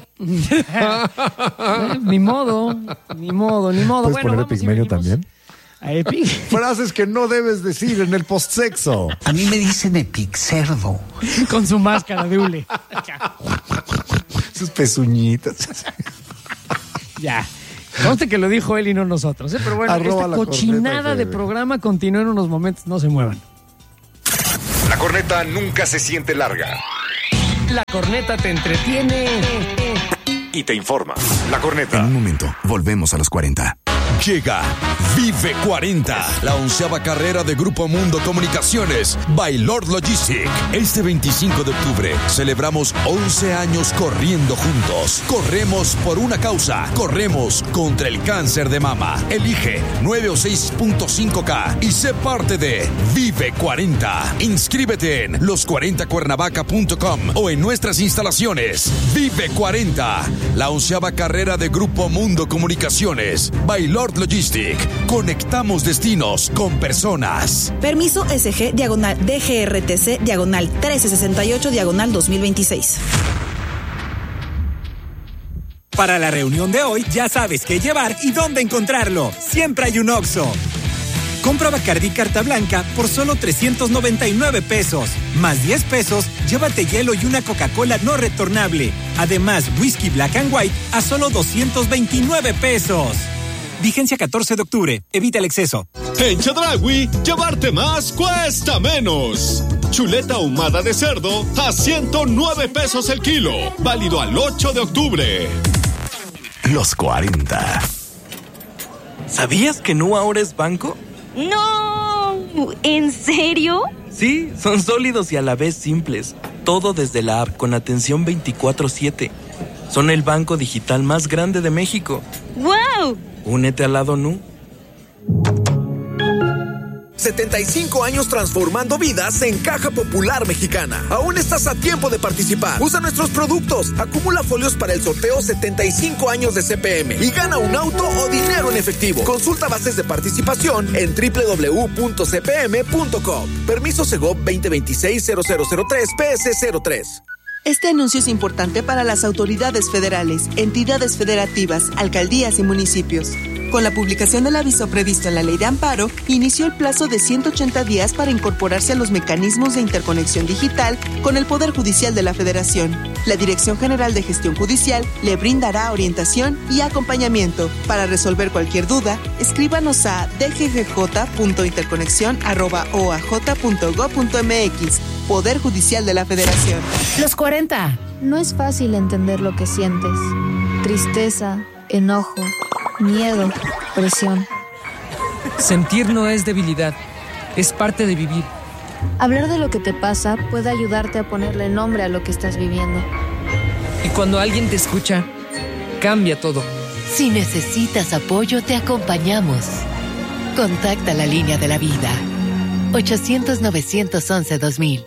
Ni modo, ni modo, ni modo. ¿Puedes bueno, poner Epigmenio también? A Epic. Frases que no debes decir en el postsexo. A mí me dicen epixerdo. Con su máscara de hule. Sus pezuñitas. Ya. Conste que lo dijo él y no nosotros, ¿eh? Pero bueno, Arroba esta la cochinada corneta, de programa continúa en unos momentos. No se muevan. La corneta nunca se siente larga. La corneta te entretiene y te informa. La corneta. En un momento, volvemos a los cuarenta. Llega Vive cuarenta, la onceava carrera de Grupo Mundo Comunicaciones by Lord Logistic. Este veinticinco de octubre celebramos once años corriendo juntos. Corremos por una causa. Corremos contra el cáncer de mama. Elige nueve o seis punto cinco K y sé parte de Vive cuarenta. Inscríbete en los cuarenta cuernavaca punto com o en nuestras instalaciones. Vive cuarenta, la onceava carrera de Grupo Mundo Comunicaciones by Lord Logistic. Conectamos destinos con personas. Permiso S G diagonal D G R T C diagonal trece sesenta y ocho diagonal dos mil veintiséis. Para la reunión de hoy ya sabes qué llevar y dónde encontrarlo. Siempre hay un Oxxo. Compra Bacardí Carta Blanca por solo trescientos noventa y nueve pesos. Más diez pesos, llévate hielo y una Coca-Cola no retornable. Además, whisky Black and White a solo doscientos veintinueve pesos. Vigencia catorce de octubre. Evita el exceso. En Chedraui, llevarte más cuesta menos. Chuleta ahumada de cerdo a ciento nueve pesos el kilo. Válido al ocho de octubre. Los cuarenta. ¿Sabías que Nu ahora es banco? ¡No! ¿En serio? Sí, son sólidos y a la vez simples. Todo desde la app con atención veinticuatro siete. Son el banco digital más grande de México. ¡Wow! Únete al lado Nu. setenta y cinco años transformando vidas en Caja Popular Mexicana. Aún estás a tiempo de participar. Usa nuestros productos. Acumula folios para el sorteo setenta y cinco años de C P M y gana un auto o dinero en efectivo. Consulta bases de participación en doble u doble u doble u punto c p m punto com. Permiso Segov veinte veintiséis cero cero cero tres P S cero tres. Este anuncio es importante para las autoridades federales, entidades federativas, alcaldías y municipios. Con la publicación del aviso previsto en la Ley de Amparo, inició el plazo de ciento ochenta días para incorporarse a los mecanismos de interconexión digital con el Poder Judicial de la Federación. La Dirección General de Gestión Judicial le brindará orientación y acompañamiento. Para resolver cualquier duda, escríbanos a d g g j punto interconexión arroba o a j punto gob punto m x. Poder Judicial de la Federación. Los cuarenta. No es fácil entender lo que sientes. Tristeza, enojo, miedo, presión. Sentir no es debilidad, es parte de vivir. Hablar de lo que te pasa puede ayudarte a ponerle nombre a lo que estás viviendo. Y cuando alguien te escucha, cambia todo. Si necesitas apoyo, te acompañamos. Contacta la línea de la vida. ochocientos, novecientos once, dos mil.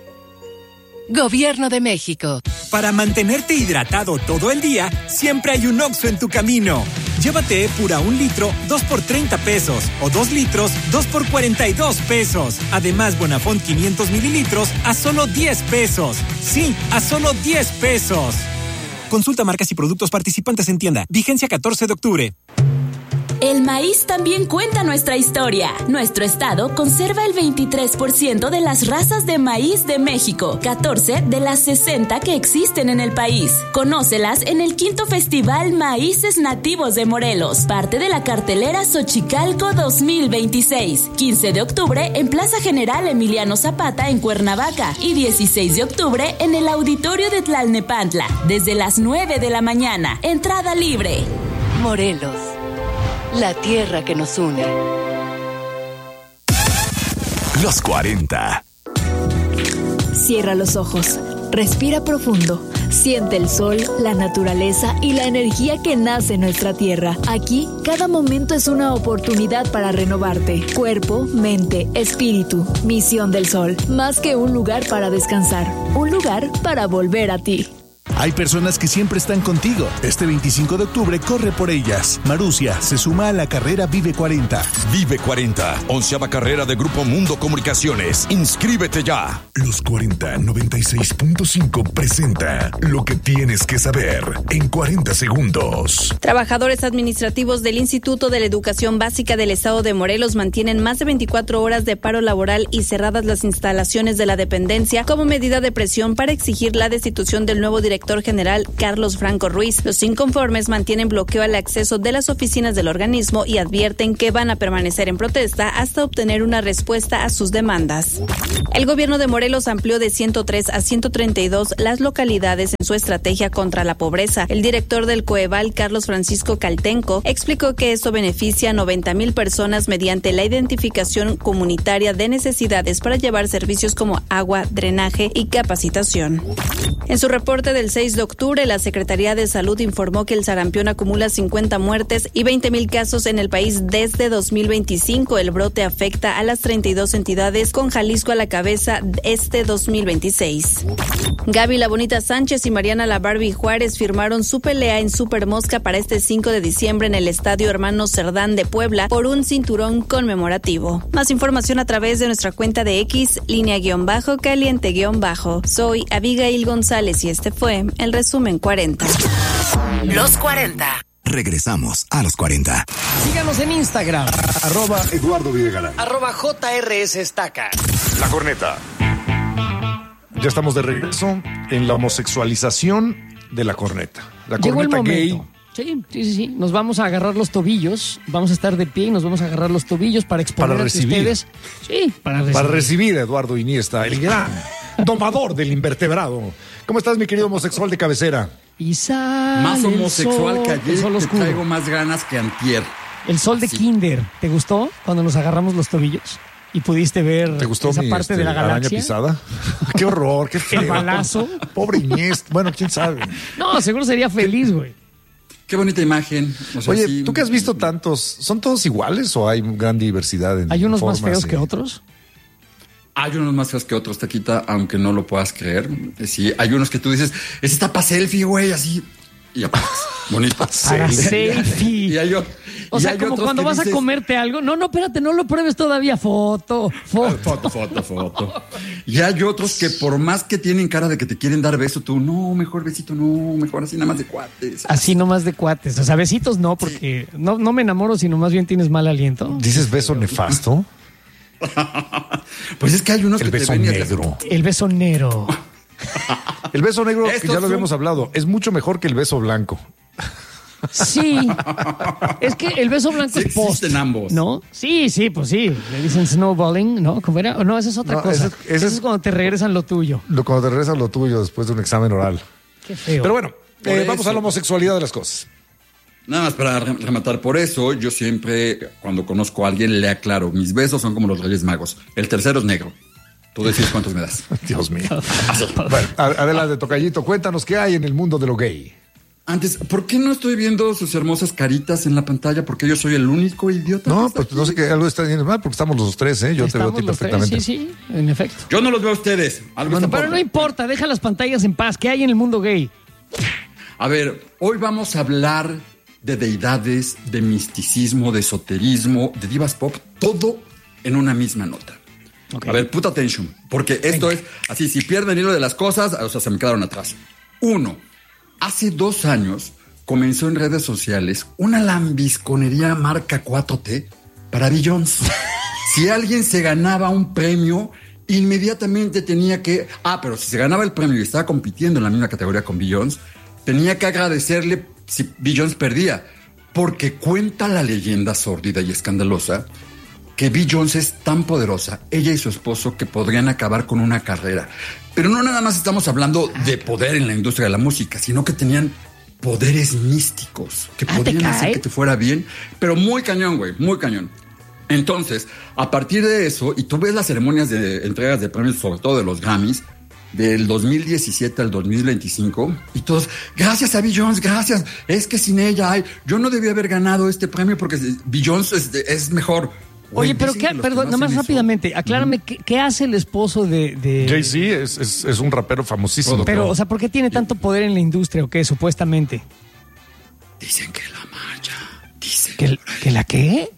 Gobierno de México. Para mantenerte hidratado todo el día, siempre hay un Oxxo en tu camino. Llévate Epura un litro, dos por treinta pesos. O dos litros, dos por cuarenta y dos pesos. Además, Bonafont quinientos mililitros a solo diez pesos. Sí, a solo diez pesos. Consulta marcas y productos participantes en tienda. Vigencia catorce de octubre. El maíz también cuenta nuestra historia. Nuestro estado conserva el veintitrés por ciento de las razas de maíz de México, catorce de las sesenta que existen en el país. Conócelas en el quinto Festival Maíces Nativos de Morelos, parte de la cartelera Xochicalco dos mil veintiséis. quince de octubre en Plaza General Emiliano Zapata en Cuernavaca y dieciséis de octubre en el Auditorio de Tlalnepantla, desde las nueve de la mañana. Entrada libre. Morelos. La tierra que nos une. Los cuarenta. Cierra los ojos, respira profundo, siente el sol, la naturaleza y la energía que nace en nuestra tierra. Aquí, cada momento es una oportunidad para renovarte. Cuerpo, mente, espíritu. Misión del Sol. Más que un lugar para descansar, un lugar para volver a ti. Hay personas que siempre están contigo. Este veinticinco de octubre corre por ellas. Marusia se suma a la carrera Vive cuarenta. Vive cuarenta, onceava carrera de Grupo Mundo Comunicaciones. Inscríbete ya. Los cuarenta noventa y seis punto cinco presenta lo que tienes que saber en cuarenta segundos. Trabajadores administrativos del Instituto de la Educación Básica del Estado de Morelos mantienen más de veinticuatro horas de paro laboral y cerradas las instalaciones de la dependencia como medida de presión para exigir la destitución del nuevo director general Carlos Franco Ruiz. Los inconformes mantienen bloqueo al acceso de las oficinas del organismo y advierten que van a permanecer en protesta hasta obtener una respuesta a sus demandas. El gobierno de Morelos amplió de ciento tres a ciento treinta y dos las localidades en su estrategia contra la pobreza. El director del COEVAL, Carlos Francisco Caltenco, explicó que esto beneficia a noventa mil personas mediante la identificación comunitaria de necesidades para llevar servicios como agua, drenaje y capacitación. En su reporte del seis de octubre, la Secretaría de Salud informó que el sarampión acumula cincuenta muertes y veinte mil casos en el país desde dos mil veinticinco. El brote afecta a las treinta y dos entidades, con Jalisco a la cabeza este dos mil veintiséis. Gaby La Bonita Sánchez y Mariana La Barbie Juárez firmaron su pelea en Super Mosca para este cinco de diciembre en el Estadio Hermanos Cerdán de Puebla por un cinturón conmemorativo. Más información a través de nuestra cuenta de X, línea guión bajo, caliente guión bajo. Soy Abigail González y este fue el resumen cuarenta. Los cuarenta. Regresamos a los cuarenta. Síganos en Instagram. Arroba Eduardo Videgaray. Arroba J R S Estaca. La Corneta. Ya estamos de regreso en la homosexualización de la corneta. La Llegó el corneta momento. gay. Sí, sí, sí, sí. Nos vamos a agarrar los tobillos. Vamos a estar de pie y nos vamos a agarrar los tobillos para exponer Para a recibir. ustedes. Sí, para recibir. Para recibir a Eduardo Iniesta, el gran domador del invertebrado. ¿Cómo estás, mi querido homosexual de cabecera? Y sale Más el homosexual sol, que el ayer, sol que oscuro. traigo más ganas que antier. El sol de Sí. Kinder. ¿Te gustó cuando nos agarramos los tobillos? Y pudiste ver ¿Te gustó esa mi parte este, de la araña galaxia. pisada? Qué horror, qué feo. El balazo. Pobre Iniesta. Bueno, quién sabe. No, seguro sería feliz, güey. Qué bonita imagen. O sea, Oye, sí, ¿tú que has visto tantos? ¿Son todos iguales o hay gran diversidad en ¿Hay unos más formas feos y- que otros? Hay unos más feos que otros, Taquita, aunque no lo puedas creer. Sí, hay unos que tú dices, ese está para selfie, güey, así. Y apagas. Bonito. Para selfie. Y hay, o- O y sea, hay como otros cuando que vas a dices, comerte algo. No, no, espérate, no lo pruebes todavía. Foto, foto. Foto, foto, foto. Y hay otros que por más que tienen cara de que te quieren dar beso, tú, no, mejor besito, no, mejor así nada más de cuates. Así nomás de cuates. O sea, besitos no, porque no, no me enamoro, sino más bien tienes mal aliento. ¿Dices beso nefasto? Pues es que hay unos El que beso te ven y negro. El beso negro. El beso negro, que Estos ya lo son- habíamos hablado, es mucho mejor que el beso blanco. Sí. Es que el beso blanco Sí es post. existen ambos. ¿No? Sí, sí, pues sí. Le dicen snowballing, ¿no? ¿Cómo era? No, esa es otra No, cosa. ese- Ese, ese es es- cuando te regresan lo tuyo. Lo, cuando te regresas lo tuyo después de un examen oral. Qué feo. Pero bueno, Por eh, eso. vamos a la homosexualidad de las cosas. Nada más para re- rematar por eso, yo siempre, cuando conozco a alguien, le aclaro, mis besos son como los Reyes Magos. El tercero es negro. Tú decides cuántos me das. Dios mío. Bueno, a- adelante, tocallito, cuéntanos qué hay en el mundo de lo gay. Antes, ¿por qué no estoy viendo sus hermosas caritas en la pantalla? Porque yo soy el único idiota. No, pues no sé qué algo está yendo mal porque estamos los tres, ¿eh? Yo te veo a Estamos ti los tres, perfectamente. Sí, sí, en efecto. Yo no los veo a ustedes. Algo está Pero por- no importa, deja las pantallas en paz. ¿Qué hay en el mundo gay? A ver, hoy vamos a hablar de deidades, de misticismo, de esoterismo, de divas pop, todo en una misma nota. Ok. A ver, put attention, porque esto es así, si pierden el hilo de las cosas, o sea, se me quedaron atrás. Uno, hace dos años comenzó en redes sociales una lambisconería marca cuatro T para Beyoncé. Si alguien se ganaba un premio, inmediatamente tenía que... Ah, pero si se ganaba el premio y estaba compitiendo en la misma categoría con Beyoncé, tenía que agradecerle si Beyoncé perdía. Porque cuenta la leyenda sórdida y escandalosa que Beyoncé es tan poderosa, ella y su esposo, que podrían acabar con una carrera. Pero no nada más estamos hablando de poder en la industria de la música, sino que tenían poderes místicos que Ah, ¿te podrían hacer cae? que te fuera bien, pero muy cañón, güey, muy cañón. Entonces, a partir de eso, y tú ves las ceremonias de entregas de premios, sobre todo de los Grammys, del dos mil diecisiete al dos mil veinticinco, y todos, gracias a Beyoncé, gracias, es que sin ella, ay, yo no debía haber ganado este premio porque Beyoncé es, es mejor. Oye, pero ¿qué, perdón, nada más rápidamente, aclárame, ¿qué, ¿qué hace el esposo de...? de... Jay-Z es, es, es un rapero famosísimo. Pero, o sea, ¿por qué tiene tanto poder en la industria o qué, supuestamente? Dicen que la mafia. Dicen ¿Que, ¿Que la qué?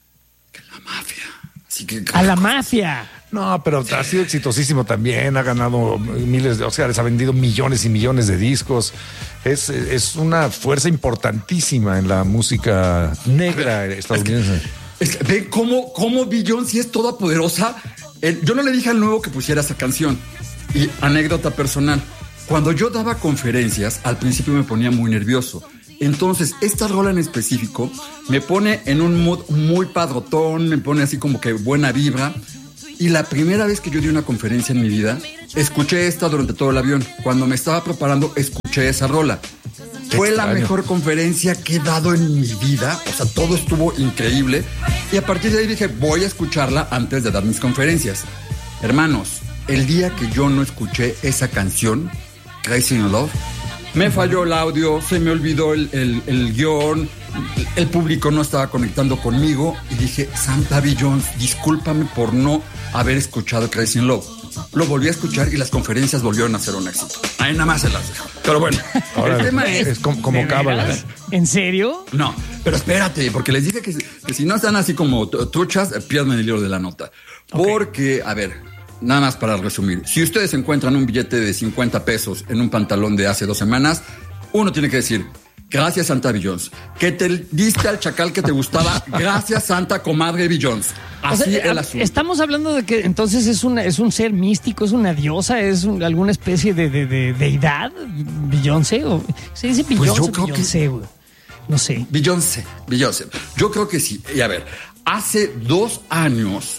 Que la mafia. Así que... A la mafia. No, pero ha sido exitosísimo también, ha ganado miles de Oscars, ha vendido millones y millones de discos. Es, es una fuerza importantísima en la música negra estadounidense. Es que... Es que, ¿ven cómo, cómo Beyoncé es toda poderosa? Eh, yo no le dije al nuevo que pusiera esa canción. Y anécdota personal. Cuando yo daba conferencias, al principio me ponía muy nervioso. Entonces, esta rola en específico me pone en un mood muy padrotón, me pone así como que buena vibra. Y la primera vez que yo di una conferencia en mi vida, escuché esta durante todo el avión. Cuando me estaba preparando, escuché esa rola. Fue la mejor conferencia que he dado en mi vida. O sea, todo estuvo increíble. Y a partir de ahí dije, voy a escucharla antes de dar mis conferencias. Hermanos, el día que yo no escuché esa canción, Crazy in Love, me falló el audio, se me olvidó el, el, el guión, el público no estaba conectando conmigo. Y dije, Santa Beyoncé, discúlpame por no haber escuchado Crazy in Love. Lo volví a escuchar y las conferencias volvieron a ser un éxito. Ahí nada más se las dejo. Pero bueno, ahora, el tema es... Es como, como cábala. ¿En serio? No, pero espérate, porque les dije que, que si no están así como truchas, pierden el hilo de la nota. Okay. Porque, a ver, nada más para resumir. Si ustedes encuentran un billete de cincuenta pesos en un pantalón de hace dos semanas, uno tiene que decir... Gracias, Santa Beyoncé. Que te diste al chacal que te gustaba. Gracias, Santa Comadre Beyoncé. Así o sea, el asunto. Estamos hablando de que entonces es, una, es un ser místico, es una diosa, es un, alguna especie de, de, de deidad, Beyoncé. ¿O se dice Beyoncé? Pues yo creo Beyoncé, que... güey. No sé. Beyoncé, Beyoncé. Yo creo que sí. Y a ver, hace dos años,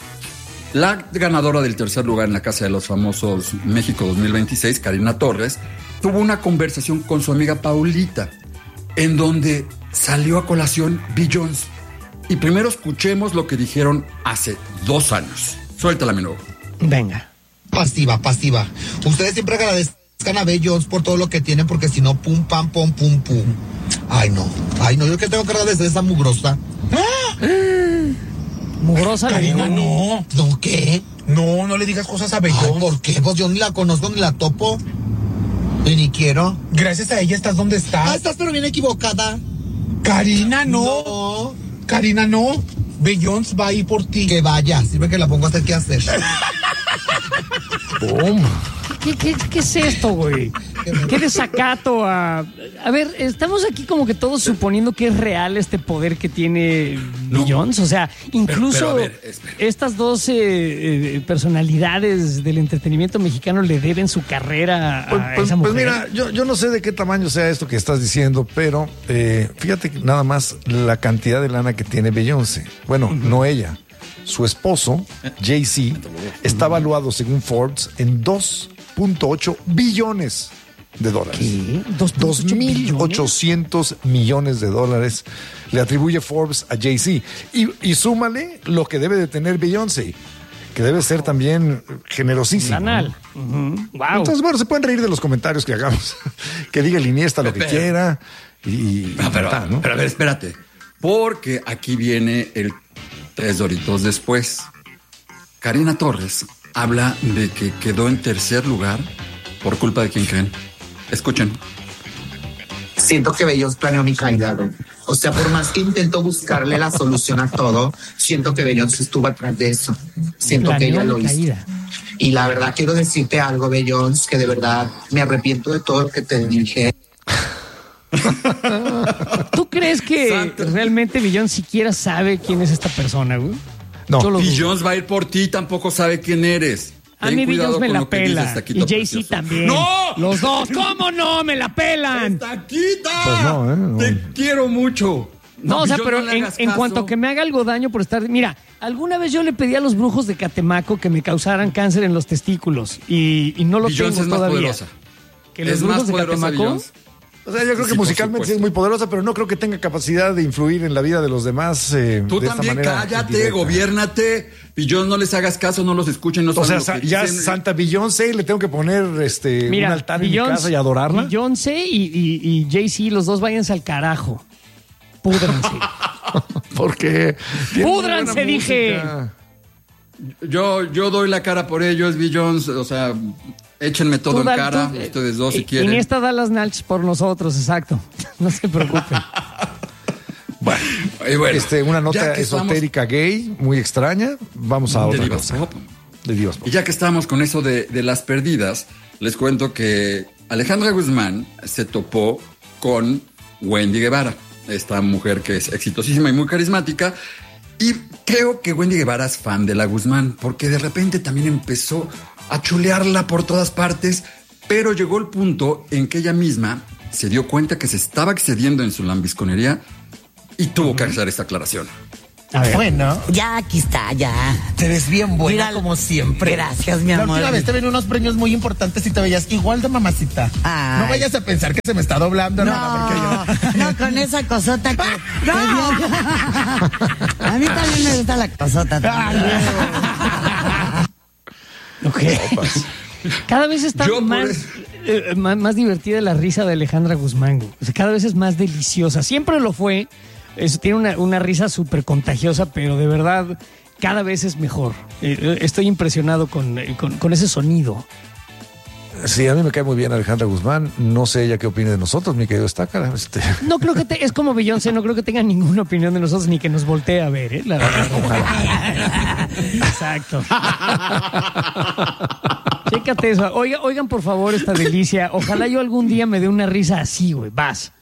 la ganadora del tercer lugar en la Casa de los Famosos México dos mil veintiséis, Karina Torres, tuvo una conversación con su amiga Paulita, en donde salió a colación Beyoncé. Y primero escuchemos lo que dijeron hace dos años. Suéltala, mi nuevo. Venga. Pasiva, pasiva. Ustedes siempre agradezcan a Beyoncé por todo lo que tienen, porque si no, pum, pam, pum, pum, pum. Ay, no. Ay, no, yo que tengo que agradecer a esa mugrosa. ¡Ah! ¿Mugrosa? Karina, no. ¿No qué? No, no le digas cosas a Beyoncé. ¿Por qué? Pues yo ni la conozco ni la topo. Y ni quiero. Gracias a ella estás donde estás. Ah, estás pero bien equivocada. Karina, no. No. Karina, no. Beyoncé va ahí por ti. Que vaya, sirve que la pongo a hacer qué hacer. ¡Bum! ¿Qué, qué, ¿Qué es esto, güey? ¿Qué desacato a...? A ver, estamos aquí como que todos suponiendo que es real este poder que tiene no. Beyoncé. O sea, incluso pero, pero ver, estas dos eh, eh, personalidades del entretenimiento mexicano le deben su carrera a pues, pues, esa mujer. Pues mira, yo, yo no sé de qué tamaño sea esto que estás diciendo, pero eh, fíjate nada más la cantidad de lana que tiene Beyoncé. Bueno, uh-huh. no ella. Su esposo, Jay-Z, está valuado, según Forbes, en dos punto ocho billones de dólares. ¿Qué? dos mil ochocientos millones de dólares le atribuye Forbes a Jay-Z. Y, y súmale lo que debe de tener Beyoncé, que debe ser también generosísimo. Banal. Uh-huh. Wow. Entonces, bueno, se pueden reír de los comentarios que hagamos. Que diga el Iniesta lo que pero, quiera. Y, y, no, pero, tal, ¿no? pero a ver, espérate. Porque aquí viene el tres doritos después. Karina Torres habla de que quedó en tercer lugar por culpa de quién creen. Escuchen. Siento que Beyoncé planeó mi caída. O sea, por más que intento buscarle la solución a todo, siento que Beyoncé estuvo atrás de eso. Siento planeó que ella lo hizo. Caída. Y la verdad quiero decirte algo, Beyoncé, que de verdad me arrepiento de todo lo que te dije. ¿Tú crees que Santo. realmente Beyoncé siquiera sabe quién es esta persona, güey? No. Beyoncé va a ir por ti, tampoco sabe quién eres. A mí Beyoncé me la pela. Y Jay-Z también. ¡No! Los dos. ¿Cómo no? ¡Me la pelan! ¡Taquita! Pues no, ¿eh? No. Te quiero mucho. No, no o sea, pero no en, en cuanto que me haga algo daño por estar... Mira, alguna vez yo le pedí a los brujos de Catemaco que me causaran cáncer en los testículos. Y, y no lo Beyoncé tengo es todavía. Más poderosa. ¿Que los es brujos de Catemaco? Beyoncé. O sea, yo creo sí, que musicalmente sí es muy poderosa, pero no creo que tenga capacidad de influir en la vida de los demás. Eh, Tú de también esta manera cállate, directa. Gobiérnate. Beyoncé, no les hagas caso, no los escuchen, no o sea, lo que ya dicen. Santa Beyoncé le tengo que poner este Mira, un altar Beyoncé, en mi casa y adorarla. Beyoncé y, y, y Jay-Z, los dos váyanse al carajo. Púdrense. Porque ¡púdranse, dije! Yo, yo doy la cara por ellos, Bill Jones, o sea, échenme todo en cara, tú, ustedes dos si quieren. Iniesta da las nalches por nosotros, exacto. No se preocupen. Bueno, bueno, este, una nota esotérica estamos... gay, muy extraña. Vamos a otra cosa. De Divas Pop. Y ya que estamos con eso de, de las perdidas, les cuento que Alejandra Guzmán se topó con Wendy Guevara, esta mujer que es exitosísima y muy carismática. Y creo que Wendy Guevara es fan de la Guzmán, porque de repente también empezó a chulearla por todas partes, pero llegó el punto en que ella misma se dio cuenta que se estaba excediendo en su lambisconería y tuvo que hacer esta aclaración. Bueno, ya aquí está, ya. Te ves bien buena. Mira, como siempre. Gracias, mi amor. La última vez te ven unos premios muy importantes y te veías igual de mamacita. Ay. No vayas a pensar que se me está doblando. No, nada, porque yo... no, con esa cosota que... ¡No! A mí también me gusta la cosota. Ok. Cada vez está más, eh, más, más divertida la risa de Alejandra Guzmán. O sea, cada vez es más deliciosa. Siempre lo fue. Eso, tiene una, una risa súper contagiosa, pero de verdad cada vez es mejor. Eh, estoy impresionado con, con, con ese sonido. Sí, a mí me cae muy bien Alejandra Guzmán. No sé ella qué opine de nosotros, mi querido Estácara. Este... No creo que te, es como Beyoncé, no creo que tenga ninguna opinión de nosotros ni que nos voltee a ver, ¿eh? La verdad. Exacto. Chécate eso. Oiga, oigan, por favor, esta delicia. Ojalá yo algún día me dé una risa así, güey. Vas.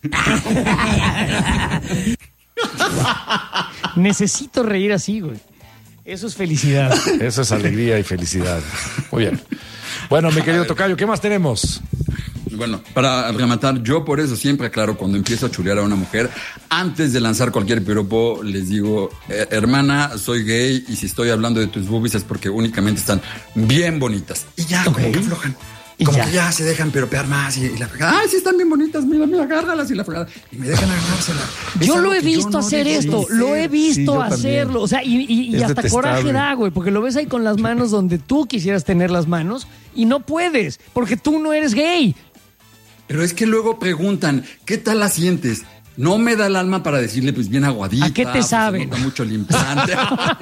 Necesito reír así, güey. Eso es felicidad. Eso es alegría y felicidad. Muy bien. Bueno, mi querido tocayo, ¿qué más tenemos? Bueno, para rematar, yo por eso siempre aclaro cuando empiezo a chulear a una mujer, antes de lanzar cualquier piropo, les digo, eh, hermana, soy gay y si estoy hablando de tus boobies es porque únicamente están bien bonitas. Y ya, okay. Como que aflojan. Como ya. que ya se dejan piropear más y, y la fregada. Ay, sí están bien bonitas, mira, mira, agárralas y la fregada. Y me dejan agarrársela. Yo lo he visto hacer esto, lo he visto sí, hacerlo. O sea, y, y, y hasta coraje da, güey, porque lo ves ahí con las manos donde tú quisieras tener las manos y no puedes, porque tú no eres gay. Pero es que luego preguntan, ¿qué tal la sientes? No me da el alma para decirle, pues bien aguadita. ¿A qué te pues, saben? No da mucho limpiante.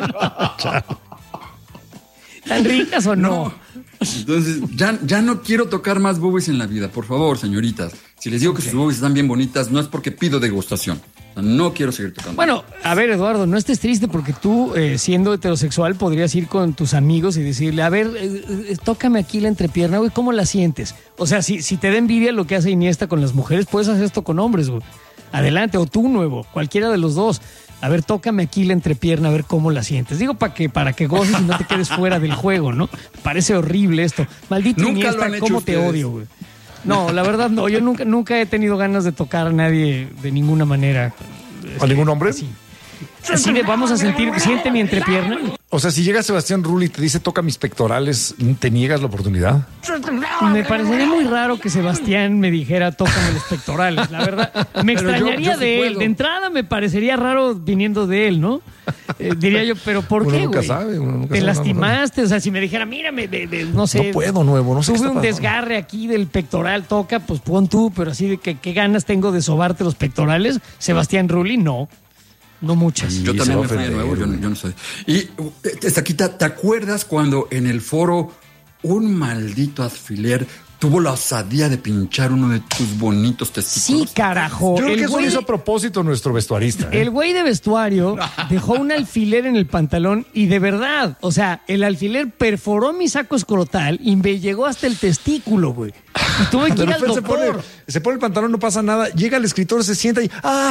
¿Tan ricas o no? no. Entonces, ya, ya no quiero tocar más boobies en la vida. Por favor, señoritas. Si les digo okay. que sus boobies están bien bonitas, no es porque pido degustación. No quiero seguir tocando. Bueno, a ver, Eduardo, no estés triste porque tú, eh, siendo heterosexual, podrías ir con tus amigos y decirle, a ver, eh, eh, tócame aquí la entrepierna, güey, ¿cómo la sientes? O sea, si, si te da envidia lo que hace Iniesta con las mujeres, puedes hacer esto con hombres, güey. Adelante, o tú, nuevo, cualquiera de los dos. A ver, tócame aquí la entrepierna, a ver cómo la sientes. Digo, para que, para que goces y no te quedes fuera del juego, ¿no? Parece horrible esto. Maldito nunca Iniesta, lo han hecho cómo ustedes. te odio, güey. No, la verdad no. Yo nunca, nunca he tenido ganas de tocar a nadie de ninguna manera. ¿A ningún hombre? Así. Así de vamos a sentir, siente mi entrepierna. O sea, si llega Sebastián Rulli y te dice toca mis pectorales, ¿te niegas la oportunidad? Me parecería muy raro que Sebastián me dijera tócame los pectorales, la verdad. Me extrañaría yo, yo sí de él. Puedo. De entrada me parecería raro viniendo de él, ¿no? Eh, diría yo, pero ¿por uno qué, nunca güey? Sabe, uno nunca te sabe, lastimaste, o sea, si me dijera, mírame, de, de, no sé. No puedo, nuevo, no sé. Tuve un desgarre aquí del pectoral, toca, pues pon tú, pero así de que qué ganas tengo de sobarte los pectorales. Sebastián Rulli, no. No muchas. Yo sí, también me fui de nuevo, yo, yo no soy. Y, Estaquita, ¿te acuerdas cuando en el foro un maldito alfiler tuvo la osadía de pinchar uno de tus bonitos testículos? Sí, carajo. Yo creo el que eso lo hizo a propósito nuestro vestuarista. ¿eh? El güey de vestuario dejó un alfiler en el pantalón y de verdad, o sea, el alfiler perforó mi saco escrotal y me llegó hasta el testículo, güey. Y tuve que ir al doctor. Se pone, se pone el pantalón, no pasa nada. Llega el escritor, se sienta y... ¡Ah!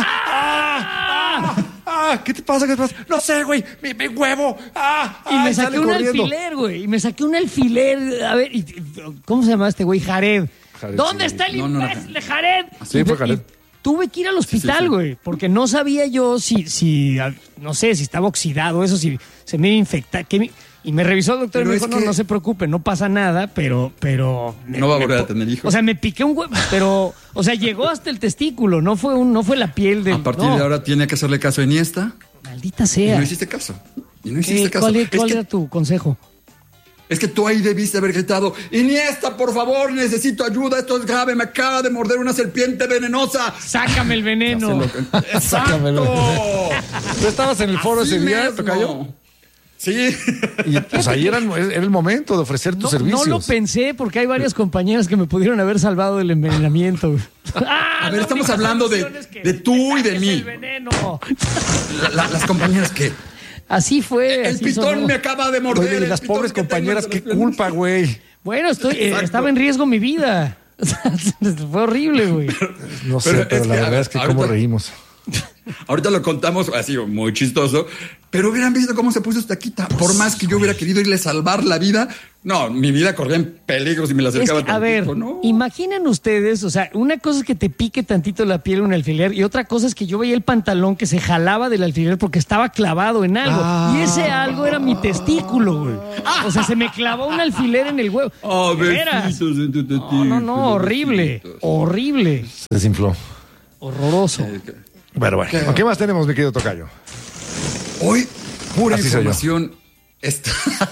¡Ah! ¡Ah! ¡Ah! ¿Qué te pasa? ¿Qué te pasa? No sé, güey. Mi, mi huevo. ¡Ah! Y me ah, saqué un corriendo. alfiler, güey. Y me saqué un alfiler. A ver, y, ¿cómo se llama este güey? Jared. Jared ¿Dónde sí. está el no, no, imbécil de Jared? Sí, fue Jared. Tuve que ir al hospital, güey, sí, sí, sí. porque no sabía yo si, si, no sé, si estaba oxidado, eso, si se me iba a infectar. Que, y me revisó el doctor pero y me dijo, no, no se preocupe, no pasa nada, pero... pero no me, va a volver a tener hijos. O sea, me piqué un huevo, pero... O sea, llegó hasta el testículo, no fue un, no fue la piel del... A partir no. de ahora tiene que hacerle caso a Iniesta. Maldita sea. Y no hiciste caso. Y no hiciste eh, caso. ¿Cuál, cuál es era que... tu consejo? Es que tú ahí debiste haber gritado, Iniesta, por favor, necesito ayuda, esto es grave, me acaba de morder una serpiente venenosa. Sácame el veneno. Sácame el veneno. ¿Tú estabas en el foro Así ese día, mismo. Tocayo? Sí. Y pues ahí era, era el momento de ofrecer tus No, servicios. no lo pensé porque hay varias compañeras que me pudieron haber salvado del envenenamiento. Ah, a ver, estamos hablando de, de tú y de mí. El veneno. La, la, las compañeras que... Así fue. El así pitón sonó. me acaba de morder. Oye, y el las pitón pobres que compañeras, tengo qué entre las culpa, güey. Bueno, estoy, eh, Exacto. estaba en riesgo mi vida. Fue horrible, güey. No sé, Pero pero, es la que, verdad a ver, es que ahorita- cómo reímos. Ahorita lo contamos así, muy chistoso, pero hubieran visto cómo se puso esta quita. Por más que yo hubiera querido irle a salvar la vida, no, mi vida corría en peligro si me la Es acercaba que, a ver, tantito, ¿no? imaginen ustedes, o sea, una cosa es que te pique tantito la piel un alfiler y otra cosa es que yo veía el pantalón que se jalaba del alfiler porque estaba clavado en algo. Ah. Y ese algo era mi testículo, güey. O sea, se me clavó un alfiler en el huevo. Oh, ¿De veras? besitos en tu No, no, no, horrible, horrible, Se desinfló. horroroso. Pero bueno, ¿qué más tenemos, mi querido Tocayo? Hoy, pura Así soy yo. información est-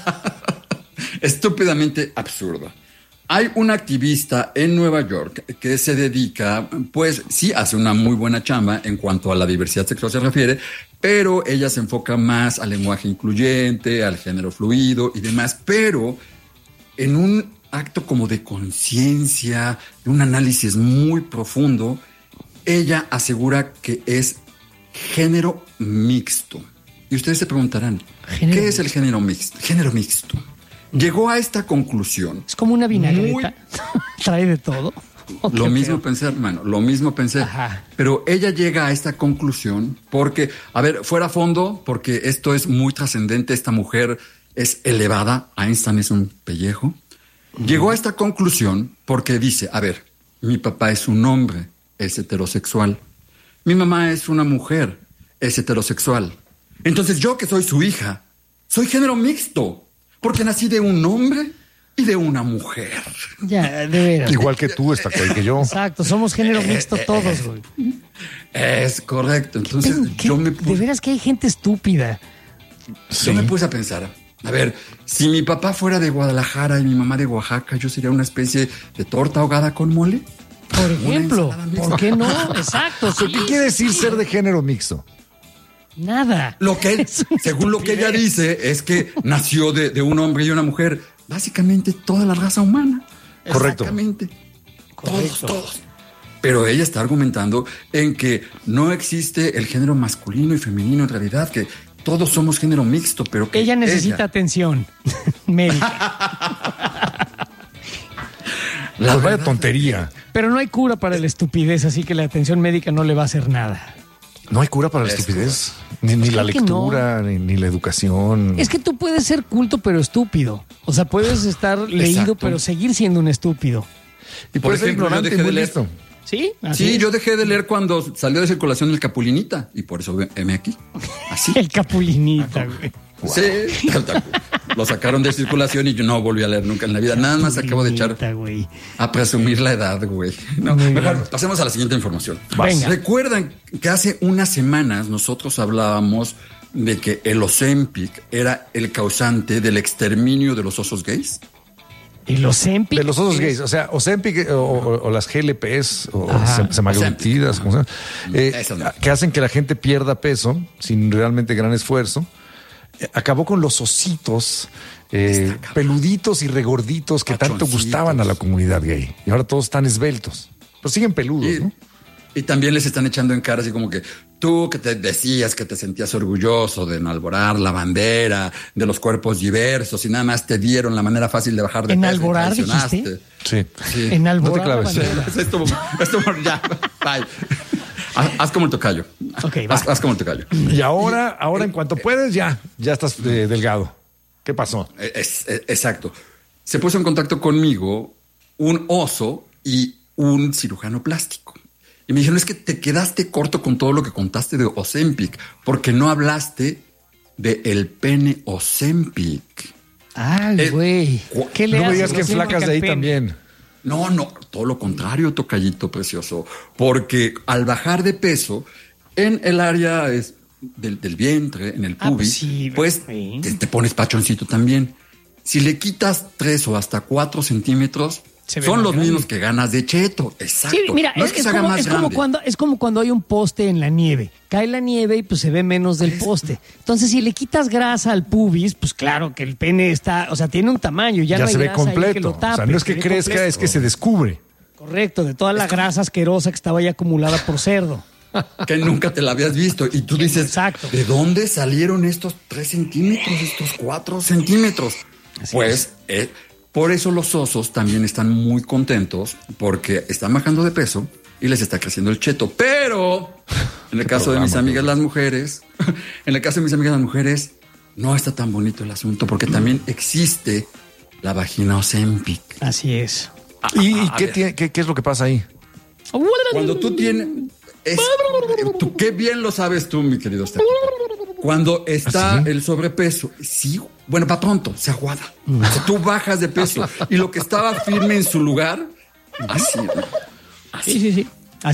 estúpidamente absurda. Hay una activista en Nueva York que se dedica, pues sí, hace una muy buena chamba en cuanto a la diversidad sexual se refiere, pero ella se enfoca más al lenguaje incluyente, al género fluido y demás, pero en un acto como de conciencia, de un análisis muy profundo, ella asegura que es género mixto. Y ustedes se preguntarán, Género ¿qué es el género mixto? Género mixto. Llegó a esta conclusión. Es como una vinagreta. Trae de todo. Oh, Lo qué mismo feo. pensé, hermano, lo mismo pensé. Ajá. Pero ella llega a esta conclusión porque, a ver, fuera a fondo, porque esto es muy trascendente, esta mujer es elevada, Einstein es un pellejo. Llegó a esta conclusión porque dice, a ver, mi papá es un hombre, es heterosexual. Mi mamá es una mujer, es heterosexual. Entonces yo, que soy su hija, soy género mixto, porque nací de un hombre y de una mujer. Ya, de veras. Igual que tú, está que yo. Exacto, somos género mixto todos, güey. Es correcto. Entonces ¿Qué? yo me De puse, veras que hay gente estúpida. yo me puse a pensar, a ver, si mi papá fuera de Guadalajara y mi mamá de Oaxaca, yo sería una especie de torta ahogada con mole. Por ejemplo, ensalada mixta. ¿por qué no? Exacto. sí. ¿Qué quiere decir ser de género mixto? Nada. Lo que, Es una según lo que ella estupidez. dice, es que nació de, de un hombre y una mujer. Básicamente toda la raza humana. Correcto. Exactamente. Todos, todos. Pero ella está argumentando en que no existe el género masculino y femenino en realidad, que todos somos género mixto, pero que Ella necesita atención médica. La pues vaya tontería. Pero no hay cura para la estupidez, así que la atención médica no le va a hacer nada. No hay cura para la Es estupidez. Ni, ni la Claro que lectura, ni, ni la educación. Es que tú puedes ser culto pero estúpido. O sea, puedes estar leído Exacto. pero seguir siendo un estúpido. Y Por puede ser ejemplo, yo ignorante y dejé muy de leer. listo. ¿Sí? Así Sí, es. yo dejé de leer cuando salió de circulación el Capulinita y por eso heme aquí. Así. El capulinita, güey. Sí, tal, tal. Lo sacaron de circulación y yo no volví a leer nunca en la vida. Nada más acabo de echar güey. a presumir la edad, güey. No, Muy mejor bien. pasemos a la siguiente información. Venga. Recuerdan que hace unas semanas nosotros hablábamos de que el Ozempic era el causante del exterminio de los osos gays. ¿Y los Ozempic? De los osos gays, o sea, Ozempic o, o- o las G L Ps o Ajá. sem- semaglutidas, como sea, eh, Esas no. que hacen que la gente pierda peso sin realmente gran esfuerzo. Eh, Acabó con los ositos eh, peluditos y regorditos que tanto Pachoncitos. gustaban a la comunidad gay. Y ahora todos están esbeltos. Pero siguen peludos, Y, ¿no? y también les están echando en cara así como que tú que te decías que te sentías orgulloso de enalborar la bandera, de los cuerpos diversos y nada más te dieron la manera fácil de bajar de peso. y ¿Enalborar, traicionaste. dijiste? Sí. Sí. Enalborar No te la claves. bandera. Esto, esto, ya, bye. Haz, haz como el tocayo. Ok, va. Haz, haz como el tocayo. Y ahora, ahora en cuanto puedes, ya, ya estás eh, delgado. ¿Qué pasó? Es- es- exacto. Se puso en contacto conmigo un oso y un cirujano plástico. Y me dijeron, es que te quedaste corto con todo lo que contaste de Ozempic, porque no hablaste de el pene Ozempic. Ay, Eh, güey. cu- ¿Qué le No me haces? digas que Lo siento flacas de ahí al pene. también. No, no, todo lo contrario, tocallito precioso, porque al bajar de peso en el área es del, del vientre, en el Ah, pubis, pues sí, pues sí. te, te pones pachoncito también. Si le quitas tres o hasta cuatro centímetros, son los grande. mismos que ganas de cheto. Exacto. Sí, mira, no es, es, que es, se haga como, más es, como cuando, es como cuando hay un poste en la nieve. Cae la nieve y pues se ve menos del poste. Entonces, si le quitas grasa al pubis, pues claro que el pene está, o sea, tiene un tamaño, ya, ya no hay se ve grasa ahí completo. que lo tape, o sea, no es que crezca, completo. Es que se descubre. Correcto, de toda la grasa asquerosa que estaba ya acumulada por cerdo. Que nunca te la habías visto. Y tú dices, exacto. ¿De dónde salieron estos tres centímetros, estos cuatro centímetros? Así pues, eh, por eso los osos también están muy contentos porque están bajando de peso y les está creciendo el cheto. Pero, en el caso de mis amigas las mujeres, en el caso de mis amigas las mujeres, no está tan bonito el asunto porque también existe la vagina Ozempic. Así es. ¿Y, y qué, tiene, qué, qué es lo que pasa ahí? Cuando tú tienes... Es, tú, qué bien lo sabes tú, mi querido Stefan. Cuando está ¿sí? el sobrepeso, sí, bueno, para pronto, se aguada. O sea, tú bajas de peso y lo que estaba firme en su lugar, así, así. Sí, sí, sí.